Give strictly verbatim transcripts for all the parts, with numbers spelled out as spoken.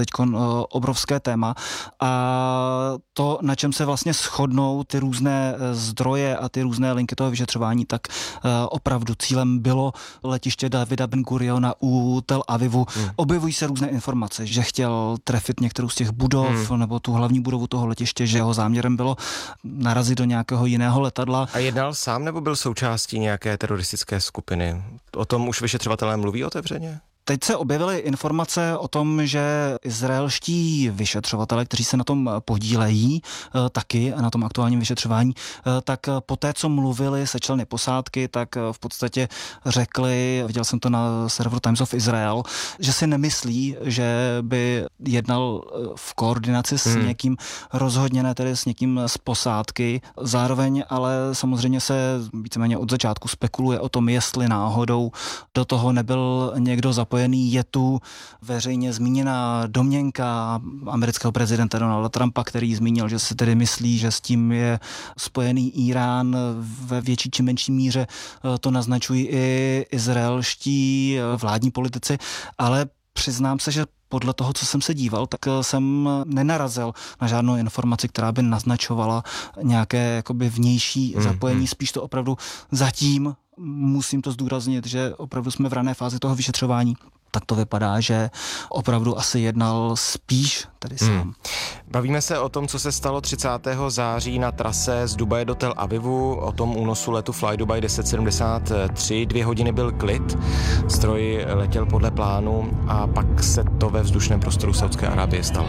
teďkon obrovské téma a to, na čem se vlastně shodnou ty různé zdroje a ty různé linky toho vyšetřování, tak opravdu cílem bylo letiště Davida Ben Guriona u Tel Avivu. Hmm. Objevují se různé informace, že chtěl trefit některou z těch budov hmm. nebo tu hlavní budovu toho letiště, že jeho záměrem bylo narazit do nějakého jiného letadla. A jednal sám nebo byl součástí nějaké teroristické skupiny? O tom už vyšetřovatelé mluví otevřeně? Teď se objevily informace o tom, že izraelští vyšetřovatelé, kteří se na tom podílejí taky na tom aktuálním vyšetřování, tak po té, co mluvili se členy posádky, tak v podstatě řekli, viděl jsem to na serveru Times of Israel, že si nemyslí, že by jednal v koordinaci s hmm. někým, rozhodně ne tedy s někým z posádky. Zároveň ale samozřejmě se víceméně od začátku spekuluje o tom, jestli náhodou do toho nebyl někdo zapojený. Je tu veřejně zmíněná domněnka amerického prezidenta Donalda Trumpa, který zmínil, že se tedy myslí, že s tím je spojený Irán. Ve větší či menší míře to naznačují i izraelští vládní politici, ale přiznám se, že podle toho, co jsem se díval, tak jsem nenarazil na žádnou informaci, která by naznačovala nějaké jakoby vnější mm, zapojení. Mm. Spíš to opravdu zatím, musím to zdůraznit, že opravdu jsme v rané fázi toho vyšetřování, tak to vypadá, že opravdu asi jednal spíš tady sám. Hmm. Bavíme se o tom, co se stalo třicátého září na trase z Dubaje do Tel Avivu, o tom únosu letu Fly Dubai deset sedmdesát tři. Dvě hodiny byl klid, stroj letěl podle plánu a pak se to ve vzdušném prostoru Saudské Arábie stalo.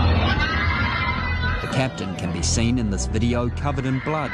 The captain can be seen in this video covered in blood.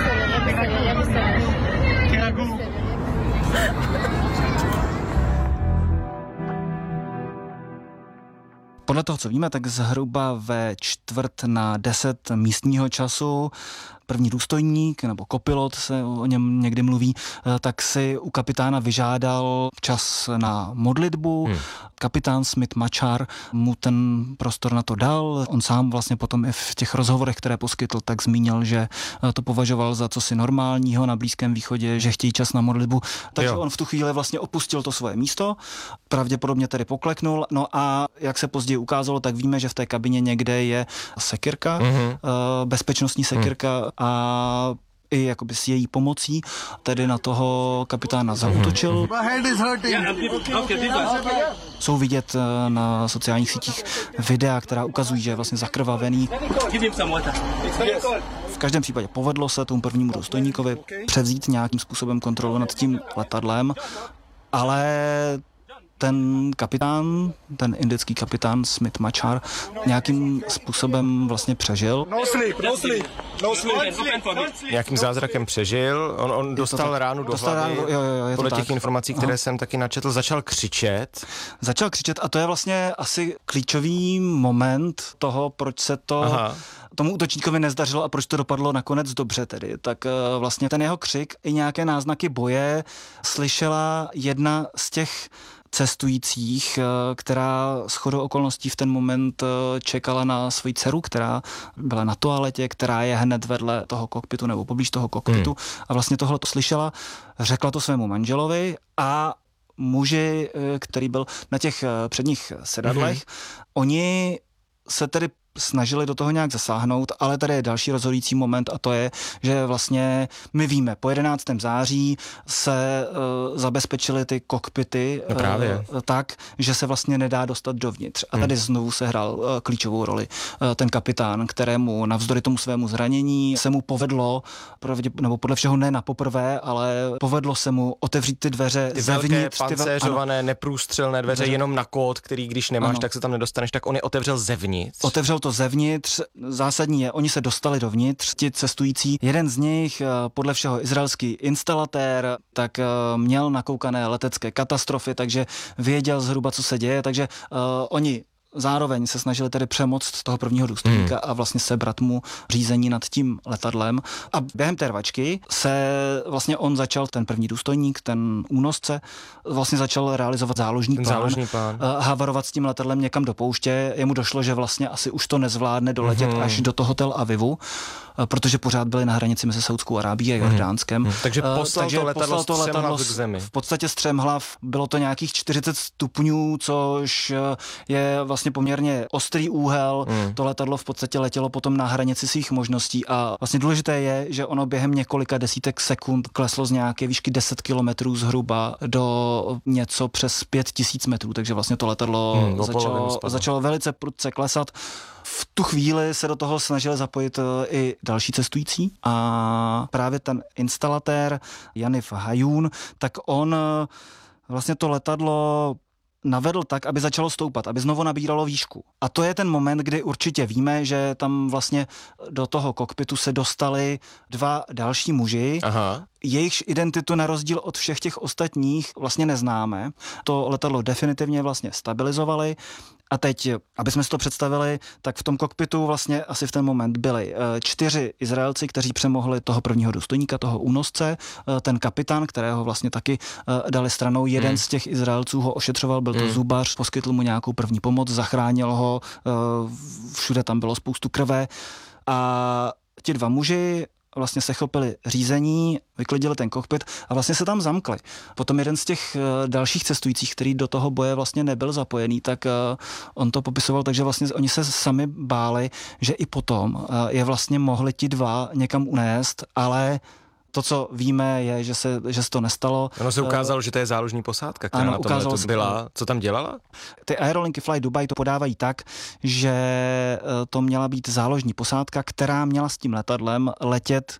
Podle toho, co víme, tak zhruba ve čtvrt na deset místního času první důstojník nebo kopilot, se o něm někdy mluví, tak si u kapitána vyžádal čas na modlitbu. Hmm. Kapitán Smith Machar mu ten prostor na to dal. On sám vlastně potom i v těch rozhovorech, které poskytl, tak zmínil, že to považoval za cosi normálního na Blízkém východě, že chtějí čas na modlitbu. Takže jo. On v tu chvíli vlastně opustil to svoje místo, pravděpodobně tedy pokleknul. No a jak se později ukázalo, tak víme, že v té kabině někde je sekyrka, mm-hmm. bezpečnostní sekyrka mm. a i jakoby s její pomocí tedy na toho kapitána zaútočil. Jsou vidět na sociálních sítích videa, která ukazují, že je vlastně zakrvavený. V každém případě povedlo se tomu prvnímu důstojníkovi převzít nějakým způsobem kontrolu nad tím letadlem, ale ten kapitán, ten indický kapitán Smith Machar nějakým způsobem vlastně přežil. No sleep, no sleep, no sleep. Nějakým zázrakem přežil, on, on dostal ránu do dostal hlavy, ránu, jo, jo, jo, podle těch tak. informací, které Aha. jsem taky načetl, začal křičet. Začal křičet a to je vlastně asi klíčový moment toho, proč se to Aha. tomu útočníkovi nezdařilo a proč to dopadlo nakonec dobře tedy. Tak vlastně ten jeho křik i nějaké náznaky boje slyšela jedna z těch cestujících, která shodou okolností v ten moment čekala na svoji dceru, která byla na toaletě, která je hned vedle toho kokpitu nebo poblíž toho kokpitu hmm. a vlastně tohle to slyšela, řekla to svému manželovi a muži, který byl na těch předních sedadlech, hmm. oni se tedy snažili do toho nějak zasáhnout, ale tady je další rozhodující moment a to je, že vlastně my víme, po jedenáctého září se uh, zabezpečily ty kokpity no uh, tak, že se vlastně nedá dostat dovnitř. A tady hmm. znovu se hrál uh, klíčovou roli uh, ten kapitán, kterému navzdory tomu svému zranění se mu povedlo, pravdě, nebo podle všeho ne na poprvé, ale povedlo se mu otevřít ty dveře ty zevnitř. Velké pancéřované, ano, neprůstřelné dveře, dveře jenom na kód, který když nemáš, ano. tak se tam nedostaneš, tak on je otevřel zevnitř. Otevřel to zevnitř. Zásadní je, oni se dostali dovnitř, ti cestující. Jeden z nich, podle všeho izraelský instalatér, tak měl nakoukané letecké katastrofy, takže věděl zhruba, co se děje, takže uh, oni zároveň se snažili tedy přemoct toho prvního důstojníka hmm. a vlastně sebrat mu řízení nad tím letadlem. A během té rvačky se vlastně on začal, ten první důstojník, ten únosce, vlastně začal realizovat záložní ten plán. Záložní plán. Havarovat s tím letadlem někam do pouště. Jemu došlo, že vlastně asi už to nezvládne doletět hmm. až do toho Tel Avivu. protože pořád byli na hranici mezi Saudskou Arábií a Jordánskem. Hmm. Takže poslal Takže to letadlo poslal to letadlo k zemi. v podstatě střemhlav. Bylo to nějakých čtyřicet stupňů, což je vlastně poměrně ostrý úhel. Hmm. To letadlo v podstatě letělo potom na hranici svých možností a vlastně důležité je, že ono během několika desítek sekund kleslo z nějaké výšky deset kilometrů zhruba do něco přes pět tisíc metrů, takže vlastně to letadlo hmm, začalo, začalo velice prudce klesat. V tu chvíli se do toho snažili zapojit i další cestující a právě ten instalatér Janif Hajún, tak on vlastně to letadlo navedl tak, aby začalo stoupat, aby znovu nabíralo výšku. A to je ten moment, kdy určitě víme, že tam vlastně do toho kokpitu se dostali dva další muži. Aha. Jejichž identitu na rozdíl od všech těch ostatních vlastně neznáme. To letadlo definitivně vlastně stabilizovali. A teď, aby jsme si to představili, tak v tom kokpitu vlastně asi v ten moment byli čtyři Izraelci, kteří přemohli toho prvního důstojníka, toho únosce, ten kapitán, kterého vlastně taky dali stranou. Jeden hmm. z těch Izraelců ho ošetřoval, byl to hmm. zubař, poskytl mu nějakou první pomoc, zachránil ho, všude tam bylo spoustu krve. A ti dva muži vlastně se chopili řízení, vyklidili ten kokpit a vlastně se tam zamkli. Potom jeden z těch dalších cestujících, který do toho boje vlastně nebyl zapojený, tak on to popisoval, takže vlastně oni se sami báli, že i potom je vlastně mohli ti dva někam unést, ale to, co víme, je, že se, že se to nestalo. Ono se ukázalo, že to je záložní posádka, která ano, na tom letu byla. Co tam dělala? Ty aerolinky Fly Dubai to podávají tak, že to měla být záložní posádka, která měla s tím letadlem letět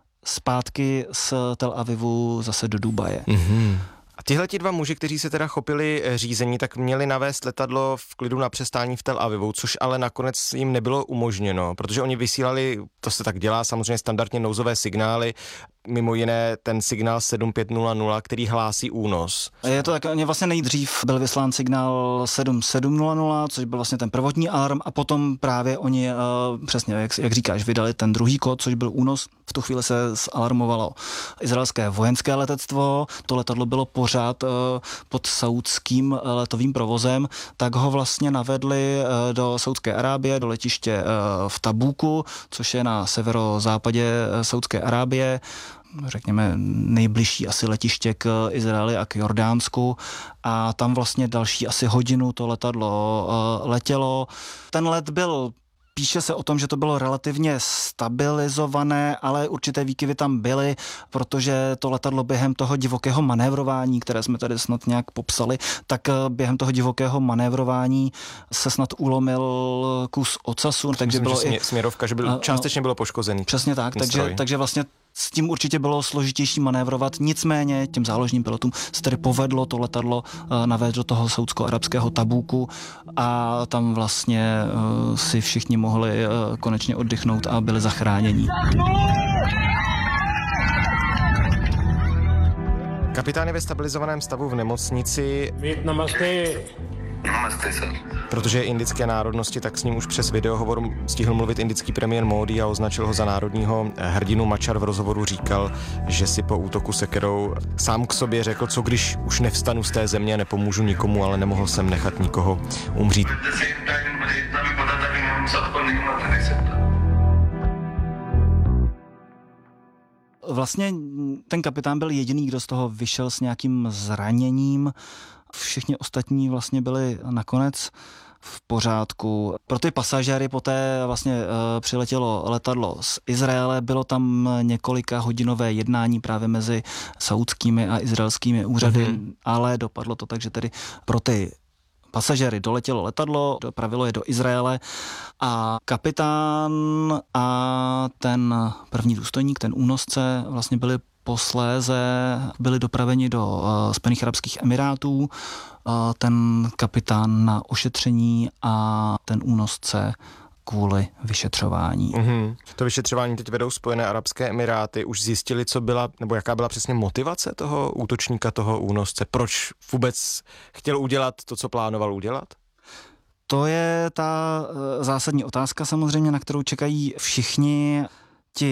zpátky z Tel Avivu zase do Dubaje. Mm-hmm. A tihleti dva muži, kteří se teda chopili řízení, tak měli navést letadlo v klidu na přestání v Tel Avivu, což ale nakonec jim nebylo umožněno, protože oni vysílali, to se tak dělá, samozřejmě standardně nouzové signály, mimo jiné ten signál sedm pět nula nula, který hlásí únos. Je to tak, vlastně nejdřív byl vyslán signál sedm sedm nula nula, což byl vlastně ten prvotní alarm a potom právě oni, uh, přesně jak, jak říkáš, vydali ten druhý kód, což byl únos. V tu chvíli se zalarmovalo izraelské vojenské letectvo, to letadlo bylo pořád uh, pod saúdským letovým provozem, tak ho vlastně navedli uh, do Saúdské Arábie, do letiště uh, v Tabúku, což je na severozápadě uh, Saúdské Arábie, řekněme nejbližší asi letiště k Izraeli a k Jordánsku a tam vlastně další asi hodinu to letadlo uh, letělo. Ten let byl, píše se o tom, že to bylo relativně stabilizované, ale určité výkyvy tam byly, protože to letadlo během toho divokého manévrování, které jsme tady snad nějak popsali, tak během toho divokého manévrování se snad ulomil kus ocasu. Takže Myslím, bylo že i směrovka, že byl, částečně bylo poškozený. Přesně tak, takže, takže vlastně s tím určitě bylo složitější manévrovat, nicméně těm záložním pilotům se tedy povedlo to letadlo uh, navést do toho saúdsko-arabského Tabúku a tam vlastně uh, si všichni mohli uh, konečně oddychnout a byli zachráněni. Kapitán je ve stabilizovaném stavu v nemocnici. Protože je indické národnosti, tak s ním už přes videohovor stihl mluvit indický premiér Módi a označil ho za národního hrdinu. Mačar v rozhovoru říkal, že si po útoku sekerou sám k sobě řekl, co když už nevstanu z té země, nepomůžu nikomu, ale nemohl jsem nechat nikoho umřít. Vlastně ten kapitán byl jediný, kdo z toho vyšel s nějakým zraněním. Všichni ostatní vlastně byli nakonec v pořádku. Pro ty pasažéry poté vlastně e, přiletělo letadlo z Izraele, bylo tam několika hodinové jednání právě mezi saúdskými a izraelskými úřady, mm-hmm. ale dopadlo to tak, že tedy pro ty pasažéry doletělo letadlo, dopravilo je do Izraele a kapitán a ten první důstojník, ten únosce vlastně byli posléze byli dopraveni do uh, Spojených arabských emirátů, uh, ten kapitán na ošetření a ten únosce kvůli vyšetřování. Mm-hmm. To vyšetřování teď vedou Spojené arabské emiráty. Už zjistili, co byla, nebo jaká byla přesně motivace toho útočníka, toho únosce? Proč vůbec chtěl udělat to, co plánoval udělat? To je ta zásadní otázka samozřejmě, na kterou čekají všichni ti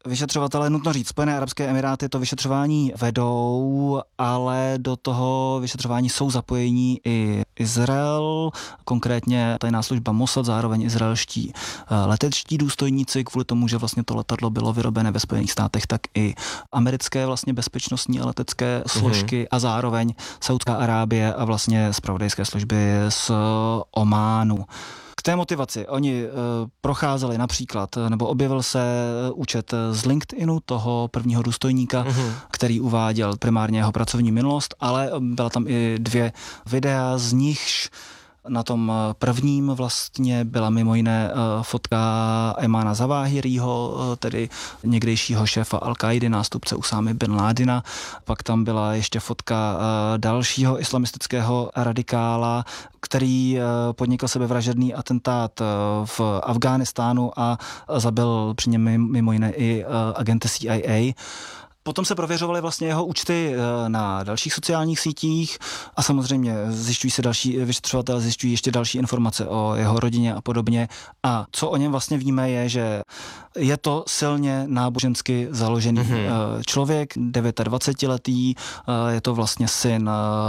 vyšetřovatelé, nutno říct, Spojené arabské emiráty to vyšetřování vedou, ale do toho vyšetřování jsou zapojení i Izrael, konkrétně tajná služba Mossad, zároveň izraelští letečtí důstojníci, kvůli tomu, že vlastně to letadlo bylo vyrobené ve Spojených státech, tak i americké vlastně bezpečnostní a letecké složky mm-hmm. a zároveň Saudská Arábie a vlastně zpravodajské služby z Ománu. K té motivaci oni e, procházeli například, nebo objevil se účet z LinkedInu toho prvního důstojníka, mm-hmm. který uváděl primárně jeho pracovní minulost, ale byla tam i dvě videa, z nichž na tom prvním vlastně byla mimo jiné fotka Emana Zawahiriho, tedy někdejšího šéfa Al-Kaidy, nástupce Usámy bin Ládina. Pak tam byla ještě fotka dalšího islamistického radikála, který podnikl sebevražedný atentát v Afghánistánu a zabil při něm mimo jiné i agenty C I A. Potom se prověřovaly vlastně jeho účty na dalších sociálních sítích a samozřejmě zjišťují se další vyšetřovatelé, zjišťují ještě další informace o jeho rodině a podobně. A co o něm vlastně víme je, že je to silně nábožensky založený mm-hmm. člověk, devětadvacetiletý, je to vlastně syn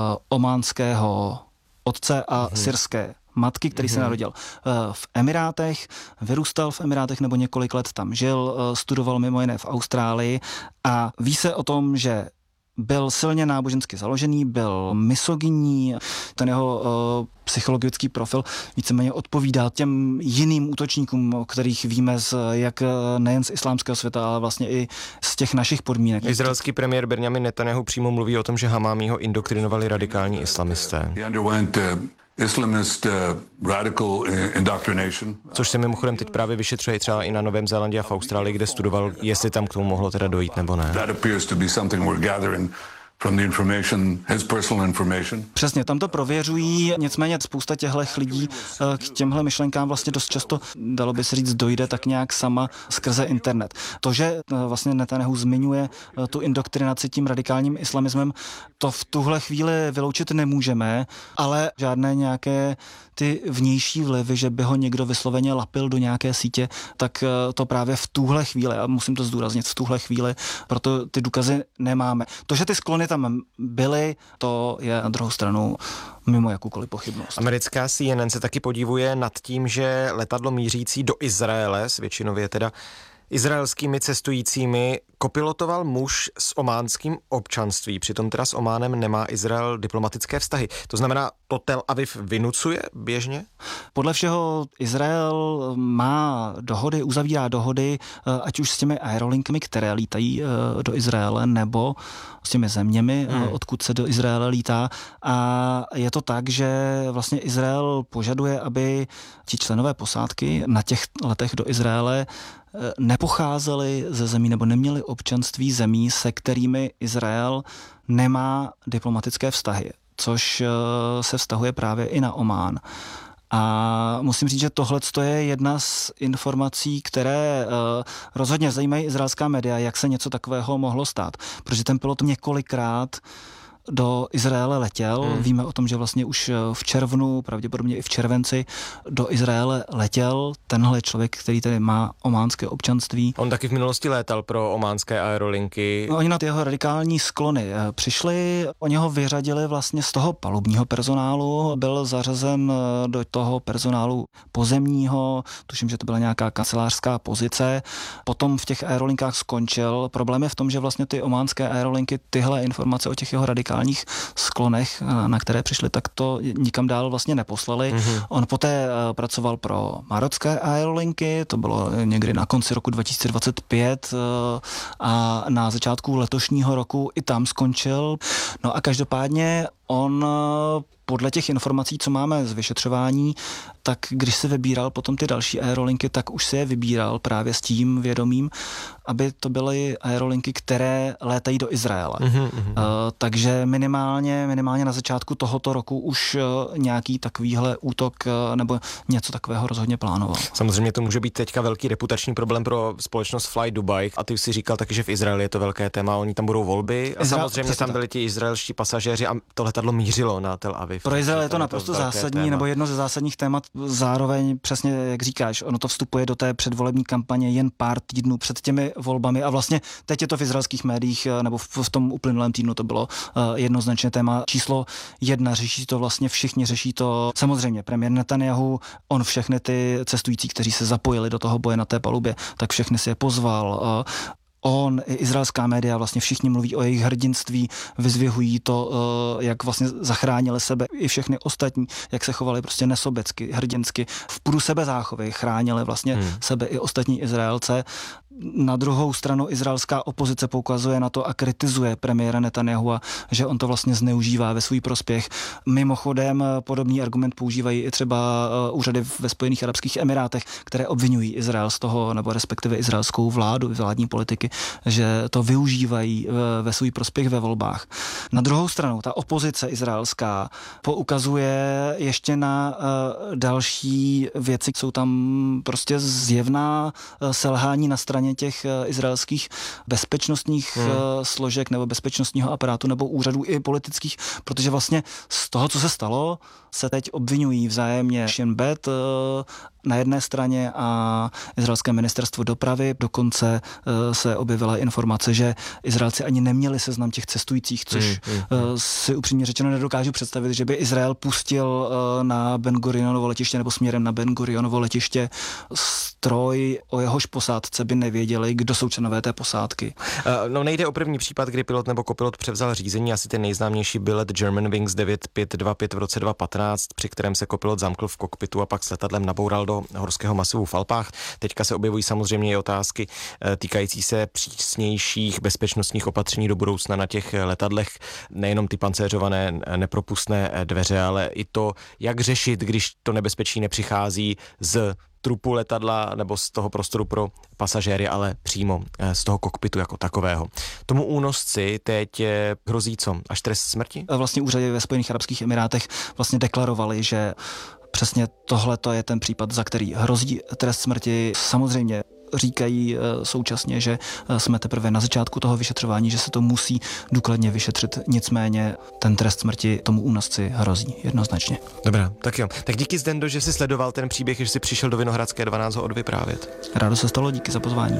ománského otce a mm-hmm. syrské matky, který mm-hmm. se narodil v Emirátech, vyrůstal v Emirátech nebo několik let tam žil, studoval mimo jiné v Austrálii a ví se o tom, že byl silně nábožensky založený, byl misogynní, ten jeho uh, psychologický profil víceméně odpovídá těm jiným útočníkům, o kterých víme z, jak nejen z islámského světa, ale vlastně i z těch našich podmínek. Izraelský premiér Benjamin Netanyahu přímo mluví o tom, že Hamámi ho indoktrinovali radikální islamisté. Islamist uh, radical indoctrination. Což se mimochodem teď právě vyšetřuje třeba i na Novém Zélandě a v Austrálii, kde studoval, jestli tam k tomu mohlo teda dojít nebo ne. That appears to be something we're gathering from the information, his personal information. Přesně, tam to prověřují, nicméně spousta těchto lidí k těmhle myšlenkám vlastně dost často, dalo by se říct, dojde tak nějak sama skrze internet. To, že vlastně Netanyahu zmiňuje tu indoktrinaci tím radikálním islamismem, to v tuhle chvíli vyloučit nemůžeme, ale žádné nějaké ty vnější vlivy, že by ho někdo vysloveně lapil do nějaké sítě, tak to právě v tuhle chvíli, a musím to zdůraznit, v tuhle chvíli, proto ty důkazy nemáme. To, že ty sklony tam byly, to je na druhou stranu mimo jakoukoliv pochybnost. Americká C N N se taky podivuje nad tím, že letadlo mířící do Izraele, s většinově teda izraelskými cestujícími, kopilotoval muž s ománským občanství. Přitom teda s Ománem nemá Izrael diplomatické vztahy. To znamená, to Tel Aviv vynucuje běžně? Podle všeho Izrael má dohody, uzavírá dohody, ať už s těmi aerolinkami, které lítají do Izraele, nebo s těmi zeměmi, hmm. odkud se do Izraele lítá. A je to tak, že vlastně Izrael požaduje, aby ti členové posádky na těch letech do Izraele nepocházeli ze zemí nebo neměli občanství zemí, se kterými Izrael nemá diplomatické vztahy, což se vztahuje právě i na Omán. A musím říct, že tohle je jedna z informací, které uh, rozhodně zajímají izraelská média, jak se něco takového mohlo stát. Protože ten pilot několikrát do Izraele letěl. Hmm. Víme o tom, že vlastně už v červnu, pravděpodobně i v červenci, do Izraele letěl tenhle člověk, který tedy má ománské občanství. On taky v minulosti létal pro ománské aerolinky. No, oni na ty jeho radikální sklony přišli, oni ho vyřadili vlastně z toho palubního personálu, byl zařazen do toho personálu pozemního, tuším, že to byla nějaká kancelářská pozice, potom v těch aerolinkách skončil. Problém je v tom, že vlastně ty ománské aerolinky tyhle informace o těch jeho radikálních sklonech, na které přišli, tak to nikam dál vlastně neposlali. Mm-hmm. On poté pracoval pro marocké aerolinky, to bylo někdy na konci roku dva tisíce dvacet pět a na začátku letošního roku i tam skončil. No a každopádně on podle těch informací, co máme z vyšetřování, tak když se vybíral potom ty další aerolinky, tak už se je vybíral právě s tím vědomím, aby to byly aerolinky, které létají do Izraele. Mm-hmm. Uh, takže minimálně, minimálně na začátku tohoto roku už uh, nějaký takovýhle útok uh, nebo něco takového rozhodně plánoval. Samozřejmě to může být teďka velký reputační problém pro společnost Fly Dubai. A ty už si říkal taky, že v Izraeli je to velké téma, oni tam budou volby a Izrael, samozřejmě tam byli ti izraelští pasažéři a tohle letadlo mířilo na Tel Aviv. Pro Izrael je to naprosto zásadní, téma. Nebo jedno ze zásadních témat, zároveň přesně, jak říkáš, ono to vstupuje do té předvolební kampaně jen pár týdnů před těmi volbami a vlastně teď je to v izraelských médiích, nebo v, v tom uplynulém týdnu to bylo uh, jednoznačně téma číslo jedna, řeší to vlastně všichni, řeší to samozřejmě premiér Netanyahu, on všechny ty cestující, kteří se zapojili do toho boje na té palubě, tak všechny si je pozval. Uh, On, i izraelská média, vlastně všichni mluví o jejich hrdinství, vyzvěhují to, jak vlastně zachránili sebe i všechny ostatní, jak se chovali prostě nesobecky, hrdinsky, v půdu sebezáchovy, chránili vlastně hmm. sebe i ostatní Izraelce. Na druhou stranu izraelská opozice poukazuje na to a kritizuje premiéra Netanyahua, že on to vlastně zneužívá ve svůj prospěch. Mimochodem podobný argument používají i třeba úřady ve Spojených arabských emirátech, které obvinují Izrael z toho, nebo respektive izraelskou vládu, vládní politiky, že to využívají ve svůj prospěch ve volbách. Na druhou stranu ta opozice izraelská poukazuje ještě na další věci, jsou tam prostě zjevná selhání na straně těch izraelských bezpečnostních hmm. složek nebo bezpečnostního aparátu nebo úřadů i politických, protože vlastně z toho, co se stalo, se teď obvinují vzájemně Shin Bet na jedné straně a izraelské ministerstvo dopravy. Dokonce se objevila informace, že Izraelci ani neměli seznam těch cestujících, což hmm, hmm, hmm. si upřímně řečeno nedokážu představit, že by Izrael pustil na Ben Gurionovo letiště nebo směrem na Ben Gurionovo letiště stroj, o jehož posádce by nevěděli, kdo jsou členové té posádky. Uh, no nejde o první případ, kdy pilot nebo kopilot převzal řízení, asi ten nejznámější byl let Germanwings devět pět dva pět v roce dva tisíce patnáct, při kterém se kopilot zamkl v kokpitu a pak s letadlem naboural do horského masivu v Alpách. Teďka se objevují samozřejmě i otázky týkající se přísnějších bezpečnostních opatření do budoucna na těch letadlech, nejenom ty pancéřované nepropustné dveře, ale i to, jak řešit, když to nebezpečí nepřichází z trupu letadla nebo z toho prostoru pro pasažéry, ale přímo z toho kokpitu jako takového. Tomu únosci teď hrozí co? Až trest smrti? Vlastně úřady ve Spojených arabských emirátech vlastně deklarovali, že přesně tohle je ten případ, za který hrozí trest smrti. Samozřejmě říkají současně, že jsme teprve na začátku toho vyšetřování, že se to musí důkladně vyšetřit. Nicméně ten trest smrti tomu únosci hrozí jednoznačně. Dobrá, tak jo. Tak díky Zdendo, že jsi sledoval ten příběh, že jsi přišel do Vinohradské dvanáct ho odvyprávět. Rádo se stalo, díky za pozvání.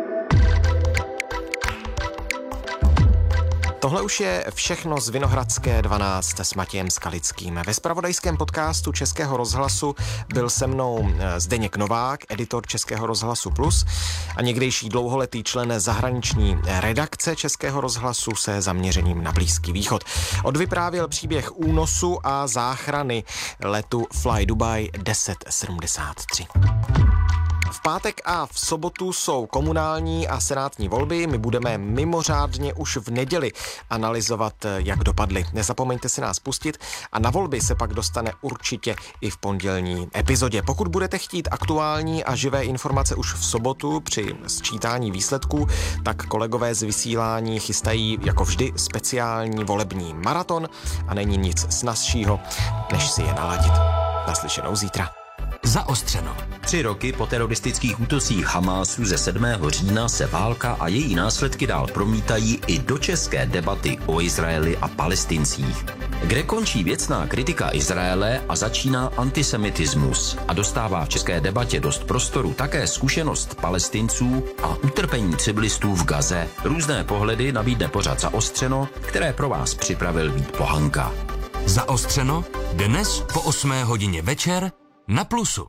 Tohle už je všechno z Vinohradské dvanáct s Matějem Skalickým. Ve zpravodajském podcastu Českého rozhlasu byl se mnou Zdeněk Novák, editor Českého rozhlasu Plus a někdejší dlouholetý člen zahraniční redakce Českého rozhlasu se zaměřením na Blízký východ. Odvyprávěl příběh únosu a záchrany letu Fly Dubai deset sedmdesát tři. V pátek a v sobotu jsou komunální a senátní volby. My budeme mimořádně už v neděli analyzovat, jak dopadly. Nezapomeňte si nás pustit a na volby se pak dostane určitě i v pondělní epizodě. Pokud budete chtít aktuální a živé informace už v sobotu při sčítání výsledků, tak kolegové z vysílání chystají jako vždy speciální volební maraton a není nic snazšího, než si je naladit. Naslyšenou zítra. Zaostřeno. Tři roky po teroristických útocích Hamásu ze sedmého října se válka a její následky dál promítají i do české debaty o Izraeli a Palestincích. Kde končí věcná kritika Izraele a začíná antisemitismus a dostává v české debatě dost prostoru také zkušenost Palestinců a utrpení civilistů v Gaze. Různé pohledy nabídne pořad Zaostřeno, které pro vás připravil Vít Pohanka. Zaostřeno dnes po osmé hodině večer na Plusu.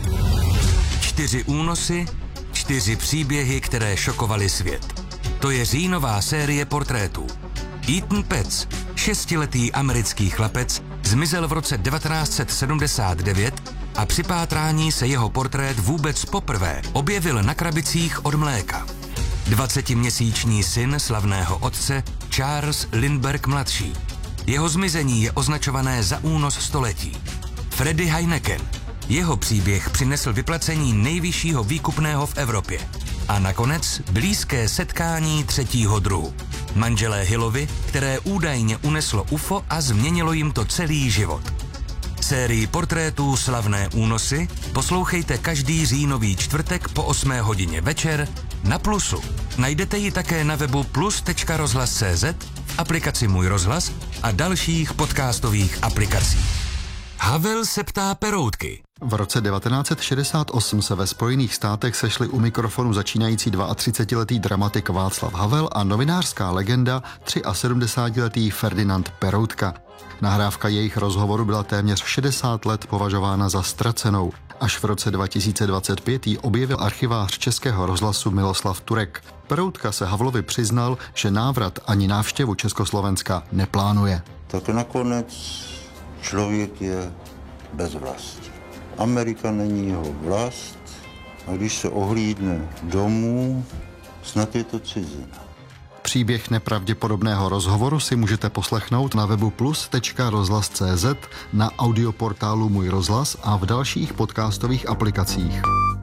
Čtyři únosy, čtyři příběhy, které šokovaly svět. To je říjnová série portrétů. Ethan Petz, šestiletý americký chlapec, zmizel v roce devatenáct set sedmdesát devět a při pátrání se jeho portrét vůbec poprvé objevil na krabicích od mléka. Dvacetiměsíční syn slavného otce Charles Lindbergh mladší. Jeho zmizení je označované za únos století. Freddie Heineken. Jeho příběh přinesl vyplacení nejvyššího výkupného v Evropě. A nakonec blízké setkání třetího druhu. Manželé Hillovi, které údajně uneslo U F O a změnilo jim to celý život. Sérii portrétů Slavné únosy poslouchejte každý říjnový čtvrtek po osmé hodině večer na Plusu. Najdete ji také na webu plus tečka rozhlas tečka cé zet, v aplikaci Můj rozhlas a dalších podcastových aplikací. Havel se ptá Peroutky. V roce devatenáct set šedesát osm se ve Spojených státech sešli u mikrofonu začínající třicetiletý dramatik Václav Havel a novinářská legenda sedmdesátiletý Ferdinand Peroutka. Nahrávka jejich rozhovoru byla téměř šedesát let považována za ztracenou. Až v roce dva tisíce dvacet pět ji objevil archivář Českého rozhlasu Miloslav Turek. Peroutka se Havlovi přiznal, že návrat ani návštěvu Československa neplánuje. Tak nakonec člověk je bez vlasti. Amerika není jeho vlast a když se ohlídne domů, snad je to cizina. Příběh nepravděpodobného rozhovoru si můžete poslechnout na webu plus tečka rozhlas tečka cé zet, na audioportálu Můj rozhlas a v dalších podcastových aplikacích.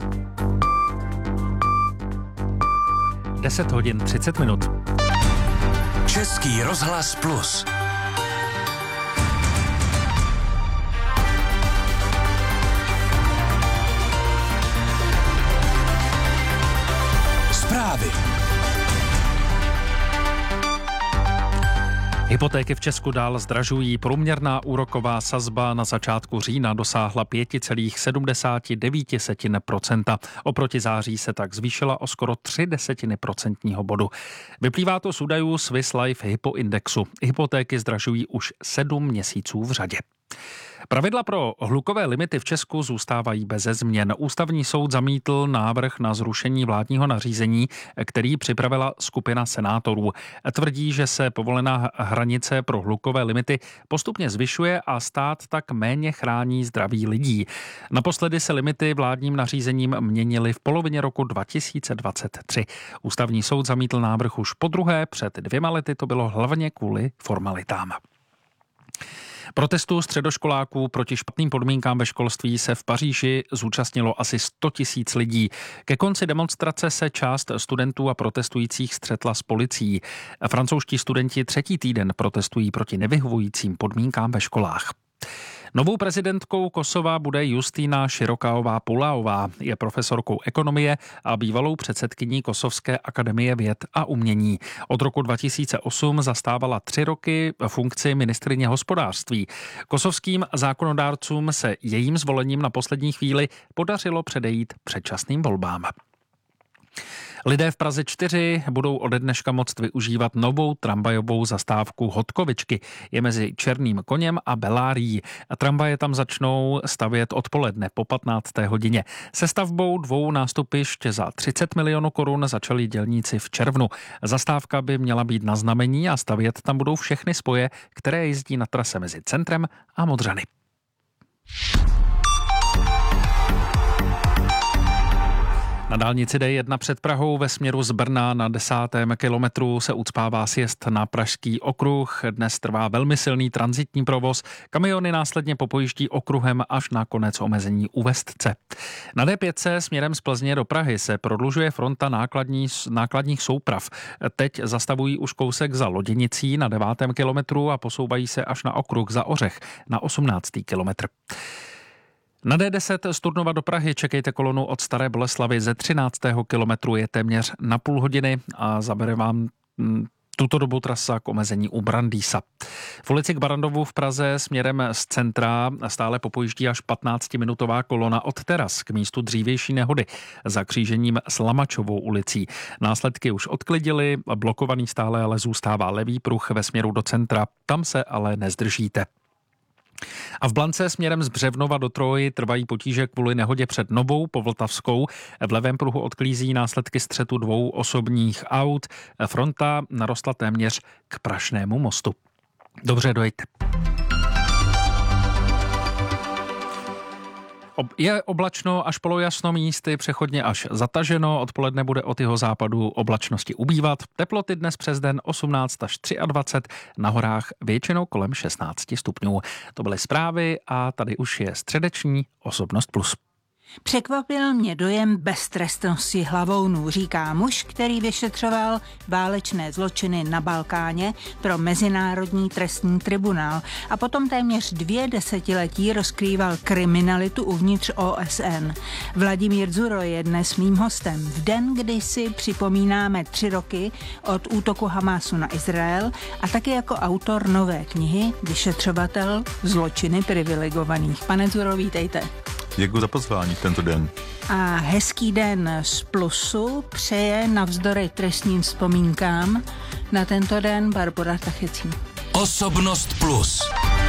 deset hodin třicet minut. Český rozhlas Plus. Zprávy. Hypotéky v Česku dál zdražují. Průměrná úroková sazba na začátku října dosáhla pět celá sedmdesát devět procenta. Oproti září se tak zvýšila o skoro tři desetiny procentního bodu. Vyplývá to z údajů Swiss Life Hypo Indexu. Hypotéky zdražují už sedm měsíců v řadě. Pravidla pro hlukové limity v Česku zůstávají beze změn. Ústavní soud zamítl návrh na zrušení vládního nařízení, který připravila skupina senátorů. Tvrdí, že se povolená hranice pro hlukové limity postupně zvyšuje a stát tak méně chrání zdraví lidí. Naposledy se limity vládním nařízením měnily v polovině roku dva tisíce dvacet tři. Ústavní soud zamítl návrh už podruhé, před dvěma lety to bylo hlavně kvůli formalitám. Protestu středoškoláků proti špatným podmínkám ve školství se v Paříži zúčastnilo asi sto tisíc lidí. Ke konci demonstrace se část studentů a protestujících střetla s policií. Francouzští studenti třetí týden protestují proti nevyhovujícím podmínkám ve školách. Novou prezidentkou Kosova bude Justína Širokaová-Pulaová. Je profesorkou ekonomie a bývalou předsedkyní Kosovské akademie věd a umění. Od roku dva tisíce osm zastávala tři roky funkci ministryně hospodářství. Kosovským zákonodárcům se jejím zvolením na poslední chvíli podařilo předejít předčasným volbám. Lidé v Praze čtyři budou ode dneška moct využívat novou tramvajovou zastávku Hodkovičky. Je mezi Černým koněm a Belárií. Tramvaje tam začnou stavět odpoledne po patnácté hodině. Se stavbou dvou nástupišť za třicet milionů korun začali dělníci v červnu. Zastávka by měla být na znamení a stavět tam budou všechny spoje, které jezdí na trase mezi centrem a Modřany. Na dálnici D jedna před Prahou ve směru z Brna na desátém kilometru se ucpává sjezd na Pražský okruh. Dnes trvá velmi silný tranzitní provoz. Kamiony následně popojíždí okruhem až na konec omezení u Vestce. Na D pět směrem z Plzně do Prahy se prodlužuje fronta nákladní, nákladních souprav. Teď zastavují už kousek za Loděnicí na devátém kilometru a posouvají se až na okruh za Ořech na osmnáctý kilometr. Na D deset z Turnova do Prahy čekejte kolonu od Staré Boleslavy ze třináctého kilometru, je téměř na půl hodiny a zabere vám m, tuto dobu trasa k omezení u Brandýsa. V ulici k Barandovu v Praze směrem z centra stále popojíždí až patnáctiminutová kolona od teras k místu dřívější nehody za křížením s Lamačovou ulicí. Následky už odklidily, blokovaný stále ale zůstává levý pruh ve směru do centra, tam se ale nezdržíte. A v Blance směrem z Břevnova do Troji trvají potíže kvůli nehodě před Novou Povltavskou. V levém pruhu odklízí následky střetu dvou osobních aut. Fronta narostla téměř k Prašnému mostu. Dobře, dojďte. Je oblačno až polojasno, místy přechodně až zataženo. Odpoledne bude od jeho západu oblačnosti ubývat. Teploty dnes přes den osmnáct až dvacet tři, na horách většinou kolem šestnáct stupňů. To byly zprávy a tady už je středeční Osobnost plus. Překvapil mě dojem beztrestnosti hlavounů, říká muž, který vyšetřoval válečné zločiny na Balkáně pro Mezinárodní trestní tribunál a potom téměř dvě desetiletí rozkrýval kriminalitu uvnitř O S N. Vladimír Dzuro je dnes mým hostem v den, kdy si připomínáme tři roky od útoku Hamásu na Izrael a taky jako autor nové knihy Vyšetřovatel zločiny privilegovaných. Pane Dzuro, vítejte. Děkuji za pozvání v tento den. A hezký den z Plusu přeje navzdory trestním vzpomínkám na tento den Barbora Tachecí. Osobnost Plus.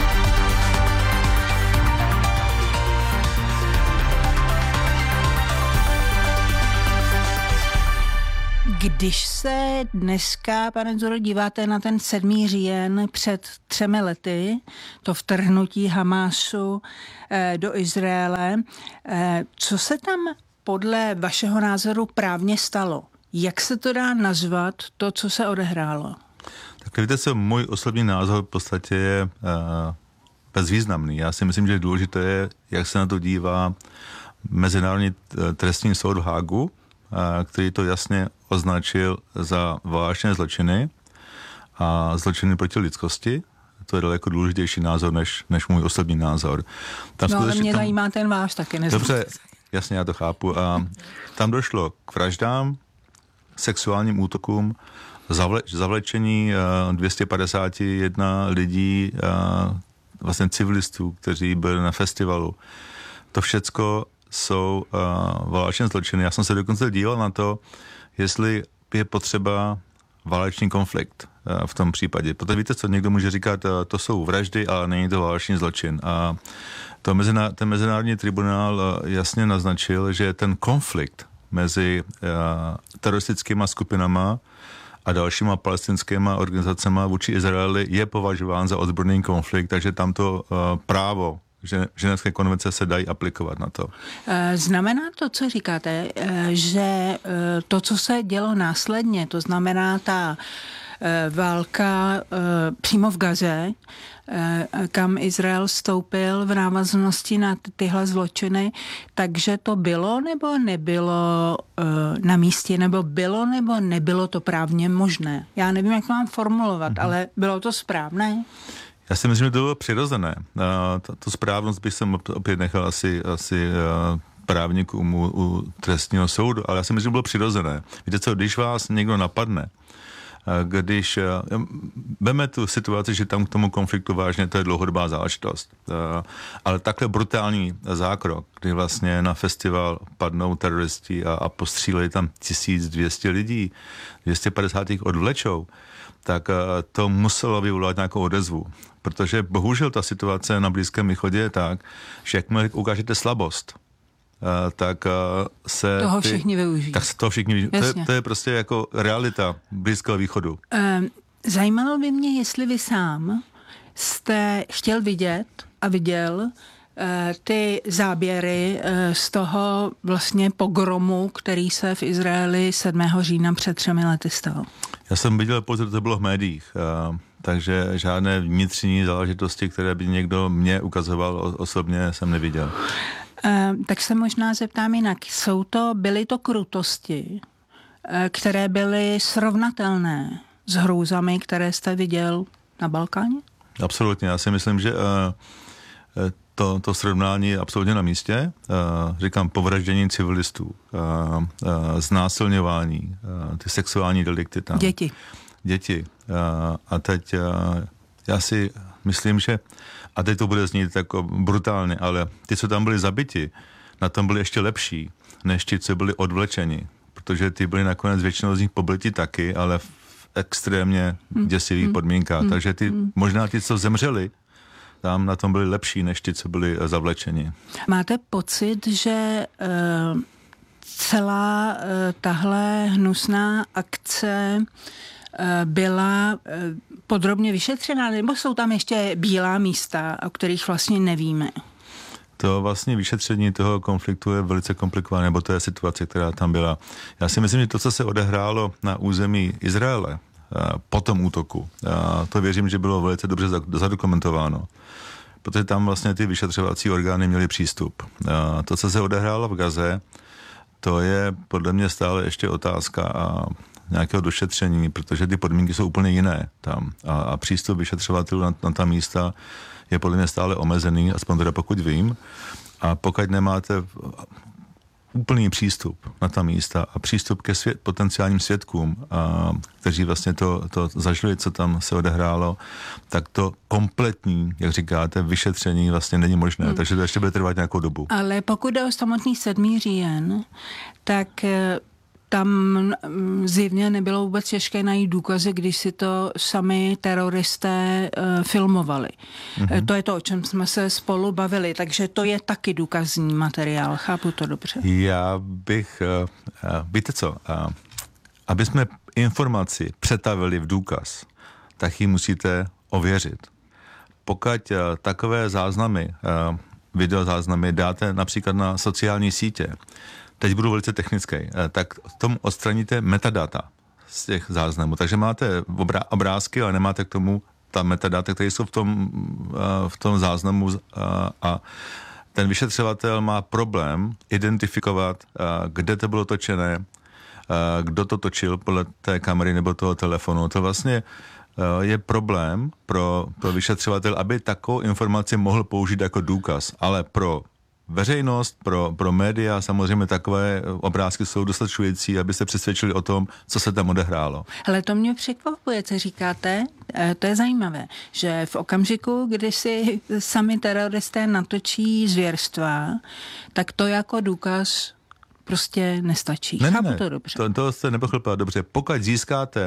Když se dneska, pane Dzuro, díváte na ten sedmý říjen před třemi lety, to vtrhnutí Hamásu eh, do Izraele, eh, co se tam podle vašeho názoru právně stalo? Jak se to dá nazvat, to, co se odehrálo? Tak víte co, můj osobní názor v podstatě je uh, bezvýznamný. Já si myslím, že důležité je, jak se na to dívá Mezinárodní trestní soud v Hágu, který to jasně označil za válečné zločiny a zločiny proti lidskosti. To je daleko důležitější názor, než, než můj osobní názor. Tam no ale mě tam... zajímá ten váš taky. Nezvůj. Dobře, jasně, já to chápu. A tam došlo k vraždám, sexuálním útokům, zavle, zavlečení dvě stě padesát jedna lidí, vlastně civilistů, kteří byli na festivalu. To všecko jsou uh, válečné zločiny. Já jsem se dokonce díval na to, jestli je potřeba válečný konflikt uh, v tom případě. Protože víte co, někdo může říkat, uh, to jsou vraždy, ale není to válečný zločin. A to meziná, ten mezinárodní tribunál uh, jasně naznačil, že ten konflikt mezi uh, teroristickými skupinama a dalšíma palestinskýma organizacemi vůči Izraeli je považován za ozbrojený konflikt, takže tam to uh, právo že ženevské konvence se dají aplikovat na to. Znamená to, co říkáte, že to, co se dělo následně, to znamená ta válka přímo v Gaze, kam Izrael vstoupil v návaznosti na tyhle zločiny, takže to bylo nebo nebylo na místě, nebo bylo nebo nebylo to právně možné? Já nevím, jak to mám formulovat, mm-hmm. ale bylo to správné? Já si myslím, že to bylo přirozené. Tu správnost bych jsem opět nechal asi, asi právníkům u, u trestního soudu, ale já si myslím, že bylo přirozené. Víte co, když vás někdo napadne, když veme tu situaci, že tam k tomu konfliktu vážně, to je dlouhodobá záležitost. Ale takhle brutální zákrok, kdy vlastně na festival padnou teroristi a, a postřílejí tam tisíc dvě stě lidí, dvě stě padesát jich odvlečou, tak to muselo vyvolat nějakou odezvu. Protože bohužel ta situace na Blízkém východě je tak, že jakmile ukážete slabost, tak se... Toho ty, všichni využijí. Tak se toho všichni využijí. To je, to je prostě jako realita Blízkého východu. Zajímalo by mě, jestli vy sám jste chtěl vidět a viděl ty záběry z toho vlastně pogromu, který se v Izraeli sedmého října před třemi lety stal. Já jsem viděl pouze, že to bylo v médiích, takže žádné vnitřní záležitosti, které by někdo mě ukazoval osobně, jsem neviděl. Tak se možná zeptám jinak. Jsou to, byly to krutosti, které byly srovnatelné s hrůzami, které jste viděl na Balkáně? Absolutně. Já si myslím, že to, to srovnání je absolutně na místě. Říkám, povraždění civilistů, znásilňování, ty sexuální delikty tam. Děti. Děti. A teď já si myslím, že a teď to bude znít jako brutálně, ale ty, co tam byli zabiti, na tom byli ještě lepší, než ti, co byli odvlečeni. Protože ty byli nakonec většinou z nich pobliti taky, ale v extrémně děsivých mm. podmínkách. Mm. Takže ty, možná ti, co zemřeli, tam na tom byli lepší, než ti, co byli zavlečeni. Máte pocit, že uh, celá uh, tahle hnusná akce uh, byla uh, podrobně vyšetřená, nebo jsou tam ještě bílá místa, o kterých vlastně nevíme? To vlastně vyšetření toho konfliktu je velice komplikované, nebo to je situace, která tam byla. Já si myslím, že to, co se odehrálo na území Izraele po tom útoku, to věřím, že bylo velice dobře zadokumentováno. protože tam vlastně ty vyšetřovací orgány měly přístup. To, co se odehrálo v Gaze, to je podle mě stále ještě otázka a nějakého došetření, protože ty podmínky jsou úplně jiné tam. A, a přístup vyšetřovatelů na, na ta místa je podle mě stále omezený, aspoň teda pokud vím. A pokud nemáte úplný přístup na ta místa a přístup ke svět, potenciálním svědkům, a, kteří vlastně to, to zažili, co tam se odehrálo, tak to kompletní, jak říkáte, vyšetření vlastně není možné, hmm. takže to ještě bude trvat nějakou dobu. Ale pokud jde o samotný sedmý říjen, tak tam zjevně nebylo vůbec těžké najít důkazy, když si to sami teroristé uh, filmovali. Mm-hmm. To je to, o čem jsme se spolu bavili, takže to je taky důkazní materiál. Chápu to dobře? Já bych, uh, uh, víte co, uh, aby jsme informaci přetavili v důkaz, tak ji musíte ověřit. Pokud uh, takové záznamy, uh, videozáznamy dáte například na sociální sítě, teď budu velice technický, tak tomu odstraníte metadata z těch záznamů. Takže máte obrá- obrázky, ale nemáte k tomu ta metadata, které jsou v tom, v tom záznamu a ten vyšetřovatel má problém identifikovat, kde to bylo točené, kdo to točil podle té kamery nebo toho telefonu. To vlastně je problém pro, pro vyšetřovatel, aby takovou informaci mohl použít jako důkaz, ale pro veřejnost, pro, pro média, samozřejmě takové obrázky jsou dostačující, aby se přesvědčili o tom, co se tam odehrálo. Ale to mě překvapuje, co říkáte. To je zajímavé, že v okamžiku, kdy si sami teroristé natočí zvěrstva, tak to jako důkaz prostě nestačí. Ne, Chápu ne, to dobře. To, to jste nepochopila dobře. Pokud získáte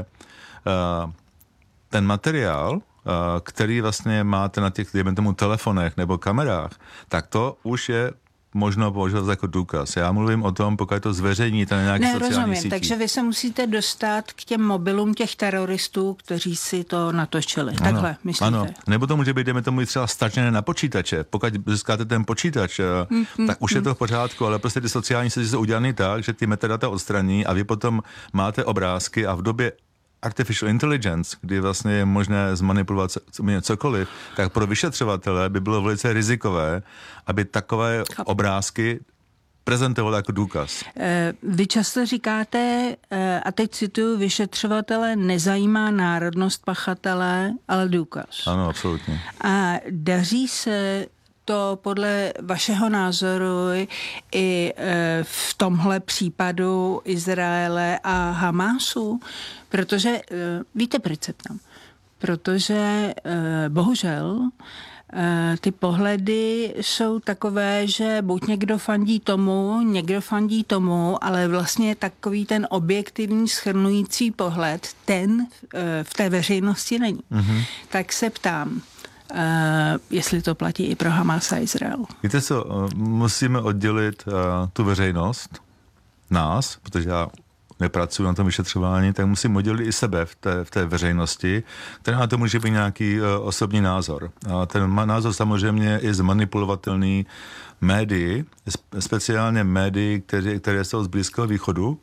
uh, ten materiál, který vlastně máte na těch, dejme tomu, telefonech nebo kamerách, tak to už je možno používat jako důkaz. Já mluvím o tom, pokud to zveřejníte na nějaké sociální rozumím, síti. Takže vy se musíte dostat k těm mobilům těch teroristů, kteří si to natočili. Ano, takhle, myslíte? Ano, nebo to může být, dejme tomu, třeba stažené na počítače. Pokud získáte ten počítač, mm, mm, tak už mm. je to v pořádku, ale prostě ty sociální sítě jsou udělané tak, že ty metadata odstraní a vy potom máte obrázky a v době artificial intelligence, kdy vlastně je možné zmanipulovat cokoliv, tak pro vyšetřovatele by bylo velice rizikové, aby takové obrázky prezentoval jako důkaz. Vy často říkáte, a teď cituju, vyšetřovatele nezajímá národnost pachatele, ale důkaz. Ano, absolutně. A daří se to podle vašeho názoru i v tomhle případu Izraele a Hamásu? Protože, víte, proč se tam? Protože bohužel ty pohledy jsou takové, že buď někdo fandí tomu, někdo fandí tomu, ale vlastně takový ten objektivní shrnující pohled, ten v té veřejnosti není. Mm-hmm. Tak se ptám, Uh, jestli to platí i pro Hamás a Izrael. Víte co, musíme oddělit uh, tu veřejnost, nás, protože já nepracuji na tom vyšetřování, tak musím oddělit i sebe v té, v té veřejnosti, která na to může být nějaký uh, osobní názor. A ten názor samozřejmě je zmanipulovatelný médii, speciálně médii, které, které jsou z Blízkého východu,